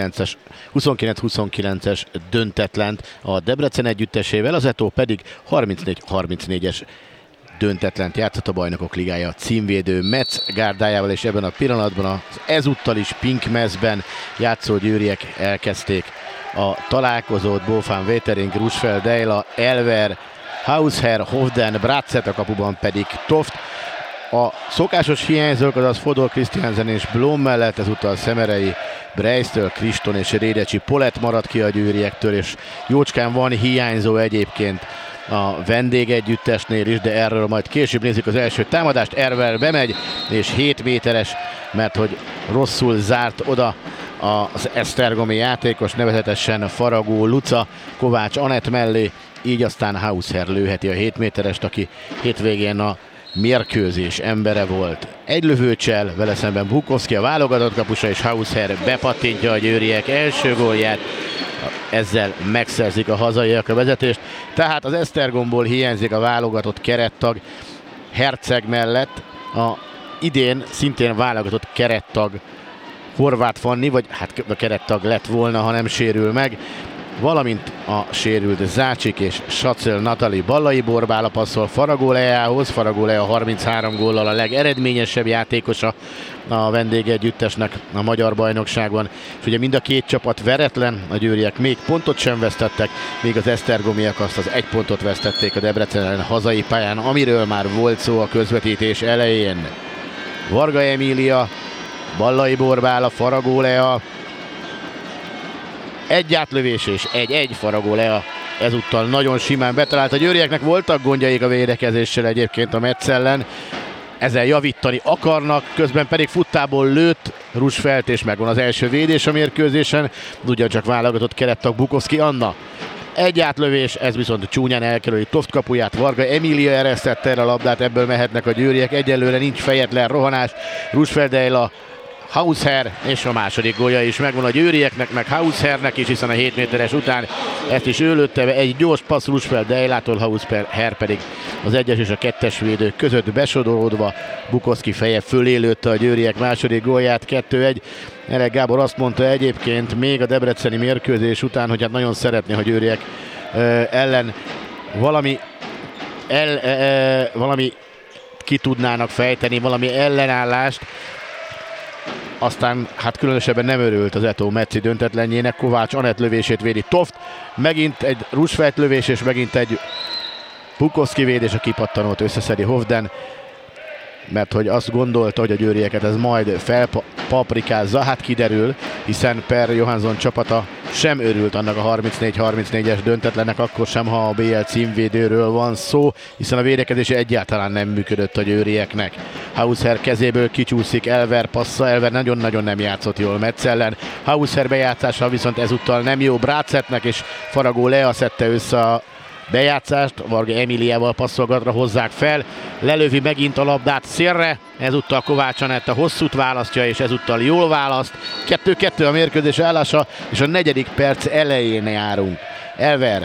29-29-es döntetlent a Debrecen együttesével, az Eto pedig 34-34-es döntetlent játszott a Bajnokok Ligája címvédő Metz gárdájával, és ebben a pillanatban az ezúttal is Pink Mezben játszó győriek elkezdték a találkozót. Bofán Wetering, Rusfeld, Deila, Elver, Hausher, Hovden, Bratzett, a kapuban pedig Toft. A szokásos hiányzók, azaz Fodor, Christiansen és Blom mellett ezúttal Szemerei, Breistől, Kriston és Rédecsi Polett maradt ki a győriektől, és jócskán van hiányzó egyébként a vendégegyüttesnél is, de erről majd később nézzük az első támadást. Ervel bemegy, és 7 méteres, mert hogy rosszul zárt oda az esztergomi játékos, nevezetesen Faragó Luca Kovács Anett mellé, így aztán Hausher lőheti a 7 méterest, aki hétvégén a mérkőzés embere volt. Egy lövőcsel, vele szemben Bukowski, a válogatott kapusa, és Hausher bepattintja a győriek első gólját. Ezzel megszerzik a hazaiak a vezetést. Tehát az Esztergomból hiányzik a válogatott kerettag Herceg mellett. A idén szintén válogatott kerettag Horváth Fanni, vagy hát a kerettag lett volna, ha nem sérül meg, valamint a sérült Zácsik és Sacel Natali. Ballai Borbála passzol Faragó Leához. Faragó Leá 33 góllal a legeredményesebb játékosa a vendégegyüttesnek a magyar bajnokságban. És ugye mind a két csapat veretlen, a győriek még pontot sem vesztettek, míg az esztergomiak azt az 1 pontot vesztették a Debrecen hazai pályán, amiről már volt szó a közvetítés elején. Varga Emília, Ballai Borbála, Faragó Leá. Egy átlövés és 1-1, Faragó Leá ezúttal nagyon simán betalált. A győrieknek voltak gondjaik a védekezéssel egyébként a Metz ellen, ezzel javítani akarnak, közben pedig futtából lőtt Rusfeld, és megvan az első védés a mérkőzésen, ugyancsak válogatott kerettag Bukowski Anna. Egy átlövés, ez viszont csúnyán elkerüli Toft kapuját, Varga Emília eresztette erre a labdát, ebből mehetnek a győriek, egyelőre nincs fejetlen rohanás, Rusfeld, Deila, Hausher, és a második gólja is megvan a győrieknek, meg Haushernek is, hiszen a 7 méteres után ezt is ő lőtte be. Egy gyors passz Rusfeld Deilától, Hausher pedig az 1-es és a 2-es védők között besodolódva Bukowski feje fölé lőtte a győriek második gólját, 2-1. Elek Gábor azt mondta egyébként még a debreceni mérkőzés után, hogy hát nagyon szeretné, hogy győriek ellen valami ki tudnának fejteni, valami ellenállást. Aztán hát különösebben nem örült az Eto Metzi döntetlenjének. Kovács Anett lövését védi Toft, megint egy Rusfeld lövés, és megint egy Bukowski védés, a kipattanót összeszedi Hovden, mert hogy azt gondolta, hogy a győrieket ez majd felpaprikázza, hát kiderül, hiszen Per Johansson csapata sem örült annak a 34-34-es döntetlennek, akkor sem, ha a BL címvédőről van szó, hiszen a védekezése egyáltalán nem működött a győrieknek. Hausher kezéből kicsúszik Elver passza, Elver nagyon-nagyon nem játszott jól Metz ellen. Hausher bejátszása viszont ezúttal nem jó Brácettnek, és Faragó Leá szedte össze a bejátszást, Varga Emíliával passzolgatra hozzák fel, lelövi megint a labdát szélre, ezúttal Kovács Anett a hosszút választja, és ezúttal jól választ. 2-2 a mérkőzés állása, és a 4. perc elején járunk. Elver,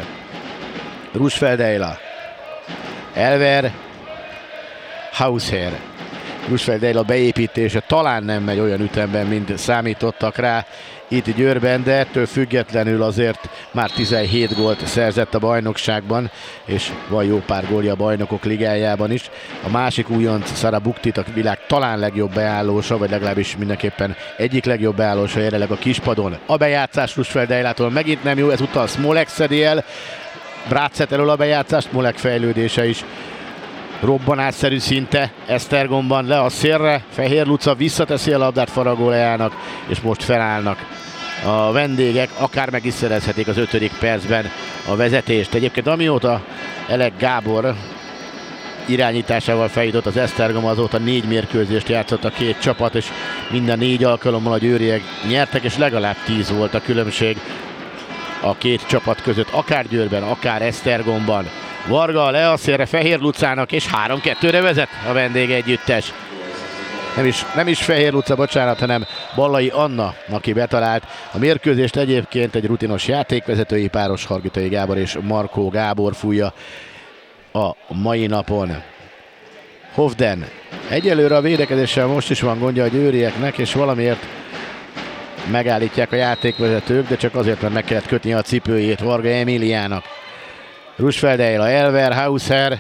Rusfeld Deila, Elver, Hausher. Rusfeld Dejla beépítése talán nem megy olyan ütemben, mint számítottak rá itt Győrben, de ettől függetlenül azért már 17 gólt szerzett a bajnokságban, és van jó pár gólja a Bajnokok Ligájában is. A másik újonc, Sara Buktit, a világ talán legjobb beállósa, vagy legalábbis mindenképpen egyik legjobb beállósa jelenleg a kispadon. A bejátszás Rusfeld Dejlától megint nem jó, ezúttal Smolek szedi el, Brácet elől a bejátszást, Smolek fejlődése is robbanásszerű szinte Esztergomban, le a szélre, Fehér Luca visszateszi a labdát Faragó Leának, és most felállnak a vendégek, akár meg is szerezhetik az 5. percben a vezetést. Egyébként amióta Elek Gábor irányításával feljutott az Esztergom, azóta 4 mérkőzést játszott a két csapat, és minden 4 alkalommal a győriek nyertek, és legalább 10 volt a különbség a két csapat között, akár Győrben, akár Esztergomban. Varga le a szélre Fehér Lucának, és 3-2-re vezet a vendégegyüttes. Nem is Fehér Luca, bocsánat, hanem Ballai Anna, aki betalált. A mérkőzést egyébként egy rutinos játékvezetői páros, Hargitai Gábor és Markó Gábor fújja a mai napon. Hovden egyelőre a védekezéssel most is van gondja a győrieknek, és valamiért megállítják a játékvezetők, de csak azért, mert meg kellett kötni a cipőjét Varga Emiliának. Rusfeld Dejla, Elver, Hausher,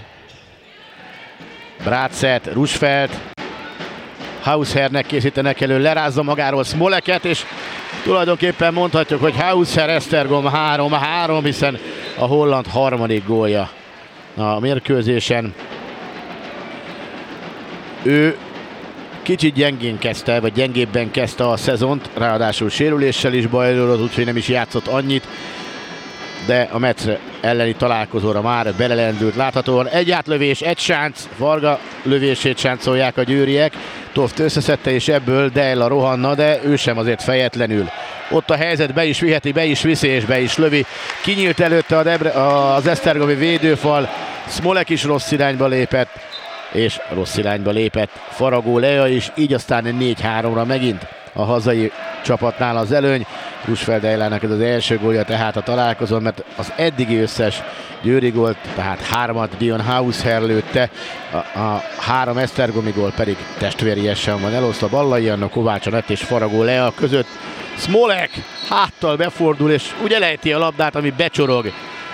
Brácet, Rusfeld, Haushernek készítenek elő, lerázza magáról Smoleket, és tulajdonképpen mondhatjuk, hogy Hausher Esztergom 3-3, hiszen a holland harmadik gólja a mérkőzésen. Ő kicsit gyengén kezdte, vagy gyengébben kezdte a szezont, ráadásul sérüléssel is bajlódott, úgyhogy nem is játszott annyit, de a Metz elleni találkozóra már belelendült láthatóan. Egy átlövés, egy sánc, Varga lövését sáncolják a győriek. Toft összeszedte, és ebből Dejla rohanna, de ő sem azért fejetlenül. Ott a helyzet, be is viheti, be is viszi, és be is lövi. Kinyílt előtte az esztergomi védőfal, Smolek is rossz irányba lépett, és rossz irányba lépett Faragó Lea is, így aztán 4-3-ra megint a hazai csapatnál az előny. Rusfeld Dejlának ez az első gólja tehát a találkozón, mert az eddigi összes győri gólt, tehát 3-at Dion Hausher lőtte, a 3 esztergomi gól pedig testvériesen van elosztva. Ballai Anna, Kovács Anett és Faragó Lea között. Smolek háttal befordul, és úgy elejti a labdát, ami becsorog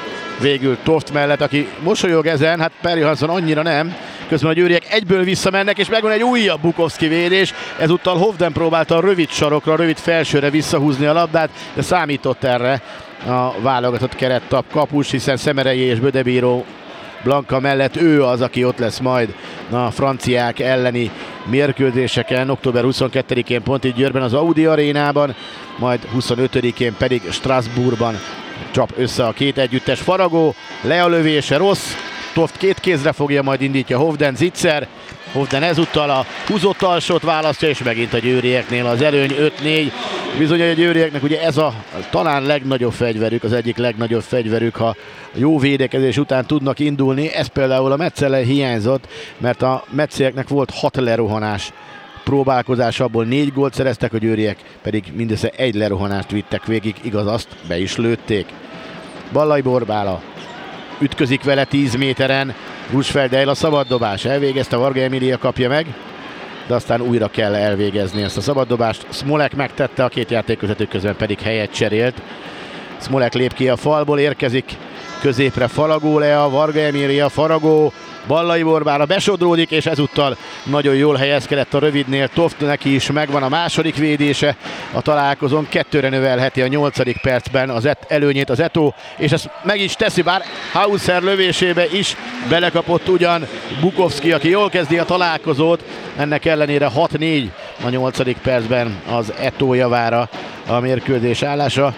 végül Toft mellett, aki mosolyog ezen, hát Per Johansson annyira nem. Közben a győriek egyből visszamennek, és megvan egy újabb Bukowski védés. Ezúttal Hovden próbálta a rövid sarokra, rövid felsőre visszahúzni a labdát, de számított erre a válogatott kerettap kapus, hiszen Szemerei és Bödebíró Blanka mellett ő az, aki ott lesz majd a franciák elleni mérkőzéseken. Október 22-én pont itt Győrben az Audi arénában, majd 25-én pedig Strasbourgban csap össze a két együttes. Faragó, Lea lövése rossz, Toft két kézre fogja, majd indítja Hovden, Zitzer. Hovden ezúttal a húzott alsót választja, és megint a győrieknél az előny 5-4. Bizony, hogy a győrieknek ugye ez a talán legnagyobb fegyverük, az egyik legnagyobb fegyverük, ha jó védekezés után tudnak indulni. Ez például a Metz ellen hiányzott, mert a metzieknek volt 6 lerohanás próbálkozás, abból 4 gólt szereztek, a győriek pedig mindössze 1 lerohanást vittek végig, igaz, azt be is lőtték. Ballai Borbála ütközik vele 10 méteren, Rusfeld Dejla szabaddobás, elvégezte, Varga Emília kapja meg, de aztán újra kell elvégezni ezt a szabaddobást. Smolek megtette, a két játékvezető közben pedig helyet cserélt. Smolek lép ki a falból, érkezik középre Faragó Lea, Varga Emília, Faragó, Ballai Borbála besodródik, és ezúttal nagyon jól helyezkedett a rövidnél. Toft, neki is megvan a második védése a találkozón, 2-re növelheti a 8. percben az előnyét az Eto, és ezt meg is teszi, bár Hausher lövésébe is belekapott ugyan Bukowski, aki jól kezdi a találkozót, ennek ellenére 6-4 a 8. percben az Eto javára a mérkőzés állása,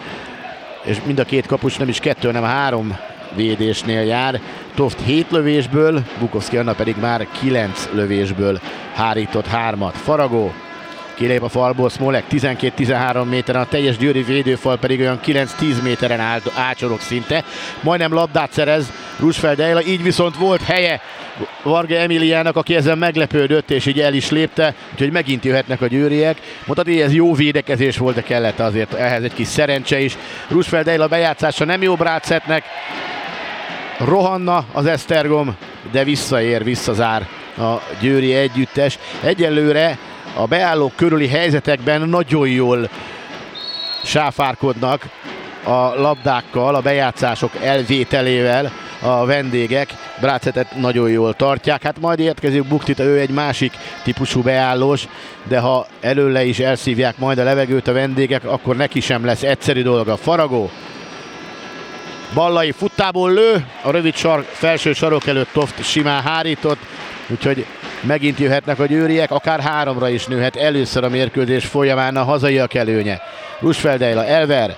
és mind a két kapus nem is 2, hanem 3 védésnél jár. Toft 7 lövésből, Bukowski Anna pedig már 9 lövésből hárított 3-at. Faragó kilép a falból, Smolek 12-13 méteren, a teljes győri védőfal pedig olyan 9-10 méteren ácsorog szinte. Majdnem labdát szerez Rusfeld Dejla, így viszont volt helye Varga Emiliának, aki ezen meglepődött, és így el is lépte, úgyhogy megint jöhetnek a győriek. Mondhatni, ez jó védekezés volt, de kellett azért ehhez egy kis szerencse is. Rusfeld Dejla bejátszása nem jó Brácetnek, rohanna az Esztergom, de visszaér, visszazár a győri együttes. Egyelőre a beállók körüli helyzetekben nagyon jól sáfárkodnak a labdákkal, a bejátszások elvételével a vendégek. Brácetet nagyon jól tartják, hát majd érkezik Buktita, ő egy másik típusú beállós, de ha előle is elszívják majd a levegőt a vendégek, akkor neki sem lesz egyszerű dolga. Faragó, Ballai futtából lő, a rövid felső sarok előtt Toft simán hárított, úgyhogy megint jöhetnek a győriek, akár 3-ra is nőhet először a mérkőzés folyamán a hazaiak előnye. Rusfeldeila, Elver,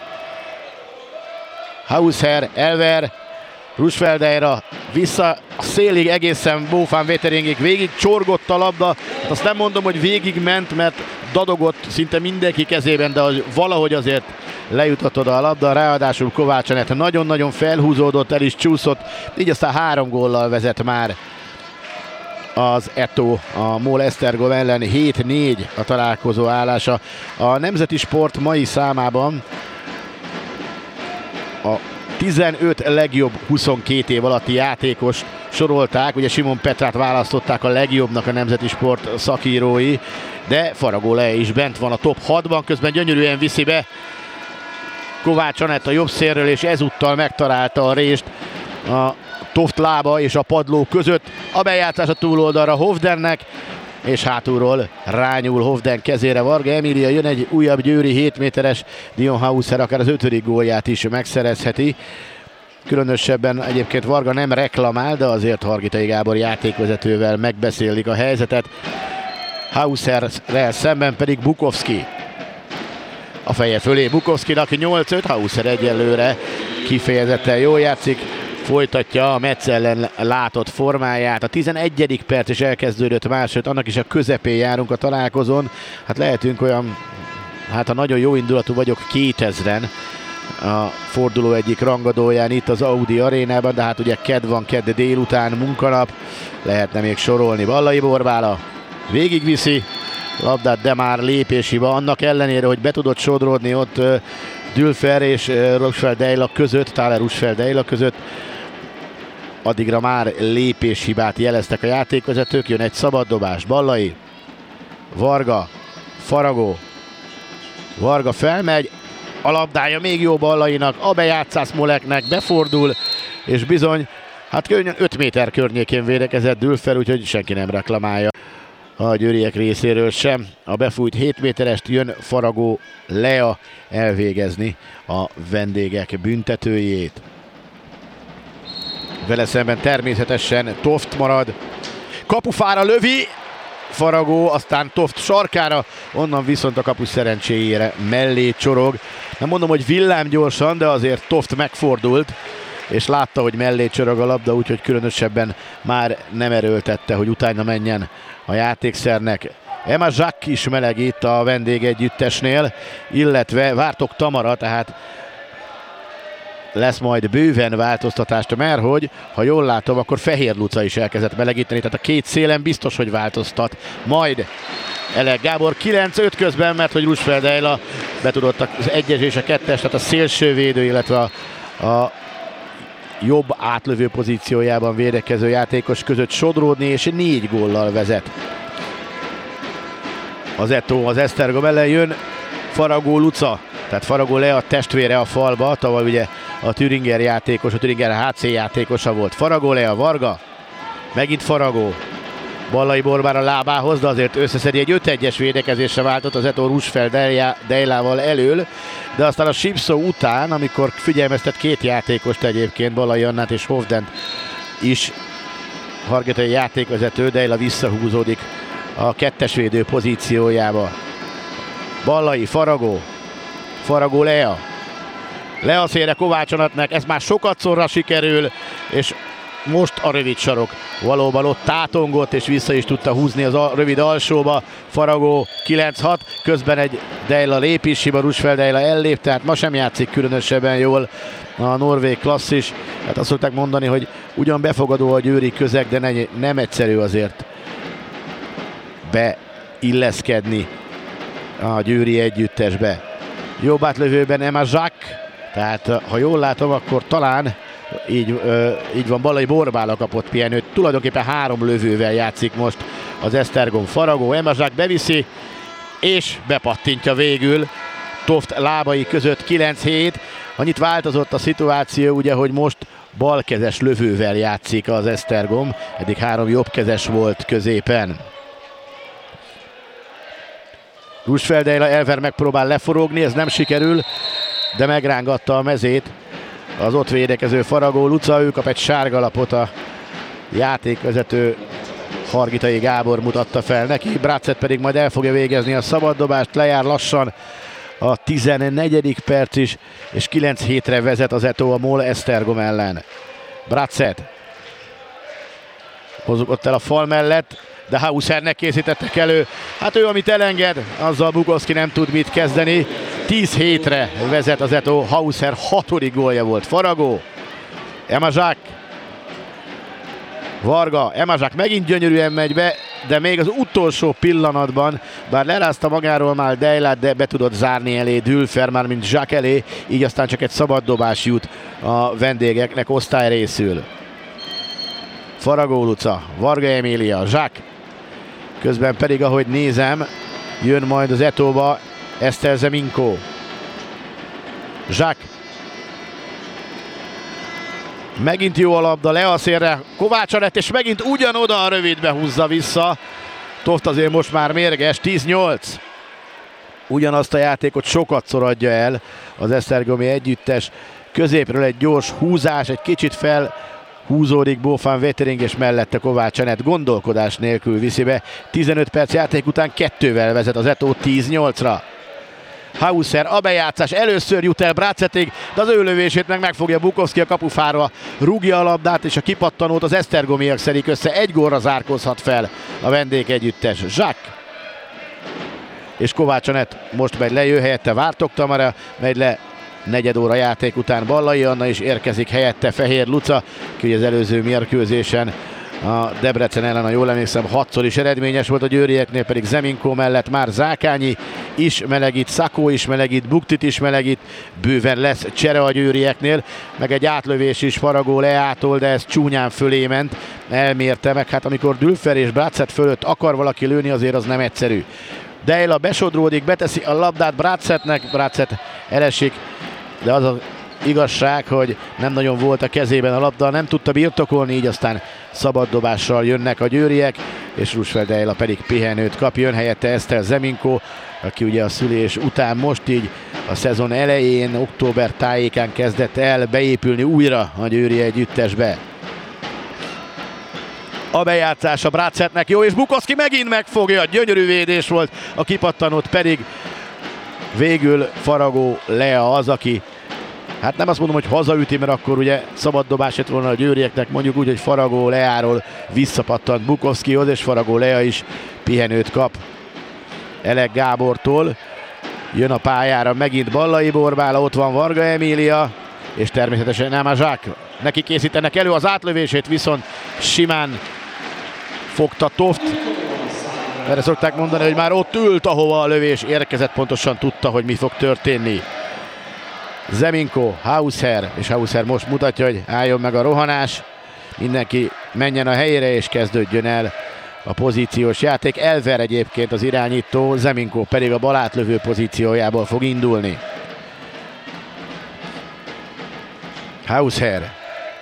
Hausher, Elver, Rusfeldeira vissza a szélig egészen Bófán Veteringig, végig csorgott a labda, azt nem mondom, hogy végig ment, mert dadogott szinte mindenki kezében, de valahogy azért lejutott oda a labda, ráadásul Kovács Anett nagyon-nagyon felhúzódott, el is csúszott, így aztán 3 góllal vezet már az Eto a MOL Esztergom ellen, 7-4 a találkozó állása. A Nemzeti Sport mai számában a 15 legjobb 22 év alatti játékos sorolták, ugye Simon Petrát választották a legjobbnak a Nemzeti Sport szakírói, de Faragó Lea is bent van a top 6-ban, közben gyönyörűen viszi be Kovács Anett a jobb szélről, és ezúttal megtalálta a rést a Toft lába és a padló között. A bejátszás a túloldalra Hovdennek, és hátulról rányúl Hovden kezére Varga Emília, jön egy újabb győri 7 méteres, Dion Hausser akár az 5. gólját is megszerezheti. Különösebben egyébként Varga nem reklamál, de azért Hargitai Gábor játékvezetővel megbeszélik a helyzetet. Hausserrel szemben pedig Bukovski. A feje fölé Bukovskinak 8-5, Hausser egyelőre kifejezetten jól játszik, folytatja a Metz ellen látott formáját. A 11. perc is elkezdődött másod, annak is a közepén járunk a találkozón. Hát lehetünk olyan, hát ha nagyon jó indulatú vagyok, 2000-en a forduló egyik rangadóján itt az Audi arénában, de hát ugye kedd van, kedd délután, munkanap, lehetne még sorolni. Ballai Borbála végigviszi labdát, de már lépéshiba, annak ellenére, hogy be tudott sodródni ott Dülfer és Rusfeldeila között, Thaler Rusfeldeila között, addigra már lépéshibát jeleztek a játékvezetők. Jön egy szabaddobás, Ballai, Varga, Faragó, Varga felmegy, a labdája még jó Ballainak, a bejátszás Moleknek, befordul, és bizony, hát 5 méter környékén védekezett Dülfer, úgyhogy senki nem reklamálja a győriek részéről sem. A befújt 7 méterest jön Faragó Lea elvégezni a vendégek büntetőjét. Vele szemben természetesen Toft marad. Kapufára lövi Faragó, aztán Toft sarkára, onnan viszont a kapus szerencséjére mellé csorog. Nem mondom, hogy villámgyorsan, de azért Toft megfordult, és látta, hogy mellé csorog a labda, úgyhogy különösebben már nem erőltette, hogy utána menjen a játékszernek. Emma Jacques is melegít a vendégegyüttesnél, illetve Vártok Tamara, tehát lesz majd bőven változtatást, mert hogy, ha jól látom, akkor Fehér Luca is elkezdett melegíteni, tehát a két szélen biztos, hogy változtat. Majd Elek Gábor 9-5 közben, mert hogy Rusfeldeila be tudott az 1-es és a 2-es, tehát a szélsővédő, illetve a jobb átlövő pozíciójában védekező játékos között sodródni, és 4 góllal vezet. Az Eto az Esztergom ellen jön, Faragó Luca, tehát Faragó Lea testvére a falba, tavaly ugye a Thüringer játékos, a Thüringer HC játékosa volt. Faragó Lea, Varga, megint Faragó, Ballai Borbára lábához, de azért összeszedi, egy 5-1-es védekezésre váltott az Eto Rusfeldeilával elől, de aztán a Sipszó után, amikor figyelmeztet 2 játékost egyébként, Ballai Annát és Hovdent is, Hargitai játékvezető, Deila visszahúzódik a 2-es védő pozíciójába. Ballai, Faragó, Faragó Lea, Lea szélre Kovács Anatnak, ez már sokatszorra sikerül, és most a rövid sarok valóban ott tátongott, és vissza is tudta húzni az rövid alsóba. Faragó 9-6, közben egy Deila lépéshiba, Rusfeldeila ellép, tehát ma sem játszik különösebben jól a norvég klasszis. Hát azt szokták mondani, hogy ugyan befogadó a győri közeg, de nem egyszerű azért beilleszkedni a győri együttesbe. Jobb átlövőben Emma Jacques, tehát ha jól látom, akkor talán Így van, Ballai Borbála kapott pihenőt. Tulajdonképpen 3 lövővel játszik most az Esztergom. Faragó, Emazsák beviszi, és bepattintja végül Toft lábai között 9-7. Annyit változott a szituáció, ugye, hogy most balkezes lövővel játszik az Esztergom. Eddig 3 jobbkezes volt középen. Rusfeldeila, Elver megpróbál leforogni, ez nem sikerül, de megrángatta a mezét az ott védekező Faragó Luca, ő kap egy sárga lapot, a játékvezető Hargitai Gábor mutatta fel neki, Bracet pedig majd el fogja végezni a szabaddobást, lejár lassan a 14. perc is, és 9-7-re vezet az Eto a MOL Esztergom ellen. Bracet mozogott el a fal mellett, de Hausernek készítettek elő. Hát ő, amit elenged, azzal Bukowski nem tud mit kezdeni. 10-7-re vezet az Eto, Hauser 6. gólja volt. Faragó, Emazsák, Varga, Emazsák megint gyönyörűen megy be, de még az utolsó pillanatban, bár lerázta magáról már Deilát, de be tudott zárni elé Dülfer, már mint Zsák elé, így aztán csak egy szabad dobás jut a vendégeknek osztály részül. Faragó Luca, Varga Emília, Zsák, közben pedig, ahogy nézem, jön majd az Etóba Eszter Zeminko. Zsák. Megint jó a labda, le a szélre, Kovács Anett, és megint ugyanoda a rövidbe húzza vissza. Toft azért most már mérges, 10-8. Ugyanazt a játékot sokatszor adja el az esztergomi együttes. Középről egy gyors húzás, egy kicsit felhúzódik Bófán Vetering, és mellette Kovács Anett gondolkodás nélkül viszi be. 15 perc játék után 2-vel vezet az Eto 10-8-ra. Hauser, a bejátszás, először jut el Bracetig, de az ő lövését megfogja Bukowski a kapufára, rúgja a labdát, és a kipattanót az esztergomiak szedik össze. 1 gólra zárkózhat fel a vendég együttes. Zsák és Kovács Anett most megy le, ő helyette Vártok Tamara, megy le negyed óra játék után Ballai Anna is érkezik helyette, Fehér Luca, ki az előző mérkőzésen a Debrecen ellen, ha jól emlékszem, 6-szor is eredményes volt, a győrieknél pedig Zeminko mellett már Zákányi is melegít, Szakó is melegít, Buktit is melegít, bőven lesz csere a győrieknél, meg egy átlövés is Faragó Leától, de ez csúnyán fölé ment, elmérte meg, hát amikor Dülfer és Bracet fölött akar valaki lőni, azért az nem egyszerű. Deila besodródik, beteszi a labdát Bracetnek, Bracet elesik, de az az igazság, hogy nem nagyon volt a kezében a labda, nem tudta birtokolni, így aztán szabad dobással jönnek a győriek, és Rusfeld Deila pedig pihenőt kap, jön helyette Eszter Zeminko, aki ugye a szülés után most így a szezon elején, október tájékán kezdett el beépülni újra a győri együttesbe. A bejátszás a Bracetnek jó, és Bukowski megint megfogja, gyönyörű védés volt, a kipattanót pedig végül Faragó Lea az, aki, hát nem azt mondom, hogy hazaüti, mert akkor ugye szabad dobás jött volna a győrieknek, mondjuk úgy, hogy Faragó Leáról visszapattant Bukowskihoz, és Faragó Lea is pihenőt kap Elek Gábortól. Jön a pályára megint Ballai Borbála, ott van Varga Emília, és természetesen nem a Zsák. Neki készítenek elő az átlövését, viszont simán fogta Toft. Erre szokták mondani, hogy már ott ült, ahova a lövés érkezett, pontosan tudta, hogy mi fog történni. Zeminko, Hauser, és Hauser most mutatja, hogy álljon meg a rohanás. Mindenki menjen a helyére, és kezdődjön el a pozíciós játék. Elver egyébként az irányító, Zeminko pedig a balátlövő pozíciójából fog indulni. Hauser.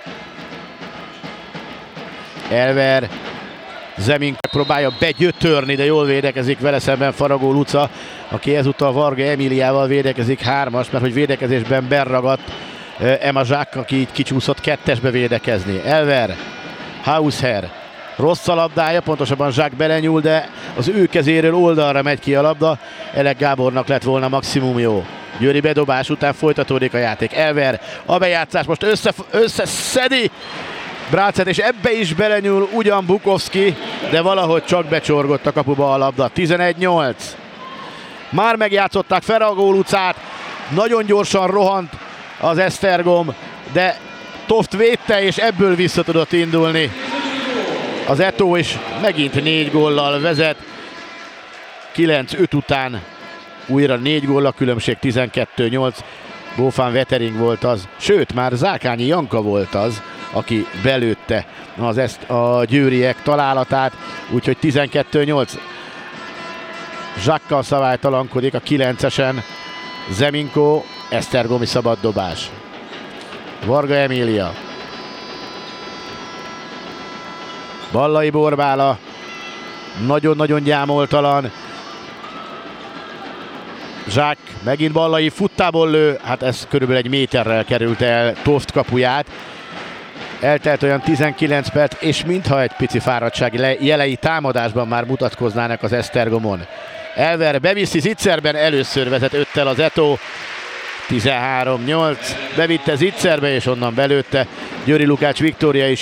Elver. Zeminko próbálja begyötörni, de jól védekezik vele szemben Faragó Luca, aki ezúttal Varga Emíliával védekezik 3-as, mert hogy védekezésben beragadt Emma Zsák, aki így kicsúszott 2-esbe védekezni. Elver, Hauser, rossz a labdája, pontosabban Zsák belenyúl, de az ő kezéről oldalra megy ki a labda. Elek Gábornak lett volna maximum jó. Győri bedobás után folytatódik a játék. Elver, a bejátszás most összeszedi Bracet, és ebbe is belenyúl ugyan Bukowski, de valahogy csak becsorgott a kapuba a labda. 11-8. Már megjátszották Faragó Lucát, nagyon gyorsan rohant az Esztergom, de Toft védte, és ebből vissza tudott indulni az Eto, és megint 4 góllal vezet. 9-5 után újra 4 gól a különbség, 12-8. Bófán Vetering volt az, sőt, már Zákányi Janka volt az, aki belőtte a győriek találatát, úgyhogy 12-8. Zsákkal szabálytalankodik a 9-esen Zeminko, esztergomi szabaddobás. Varga Emília. Ballai Borbála, nagyon-nagyon gyámoltalan. Zsák, megint Ballai futtából lő, hát ez körülbelül egy méterrel került el Toft kapuját. Eltelt olyan 19 perc, és mintha egy pici fáradtsági jelei támadásban már mutatkoznának az Esztergomon. Elver beviszi Zitzerben, először vezet 5-tel az Eto. 13-8, bevitte Zitzerbe, és onnan belőtte. Győri Lukács Viktória is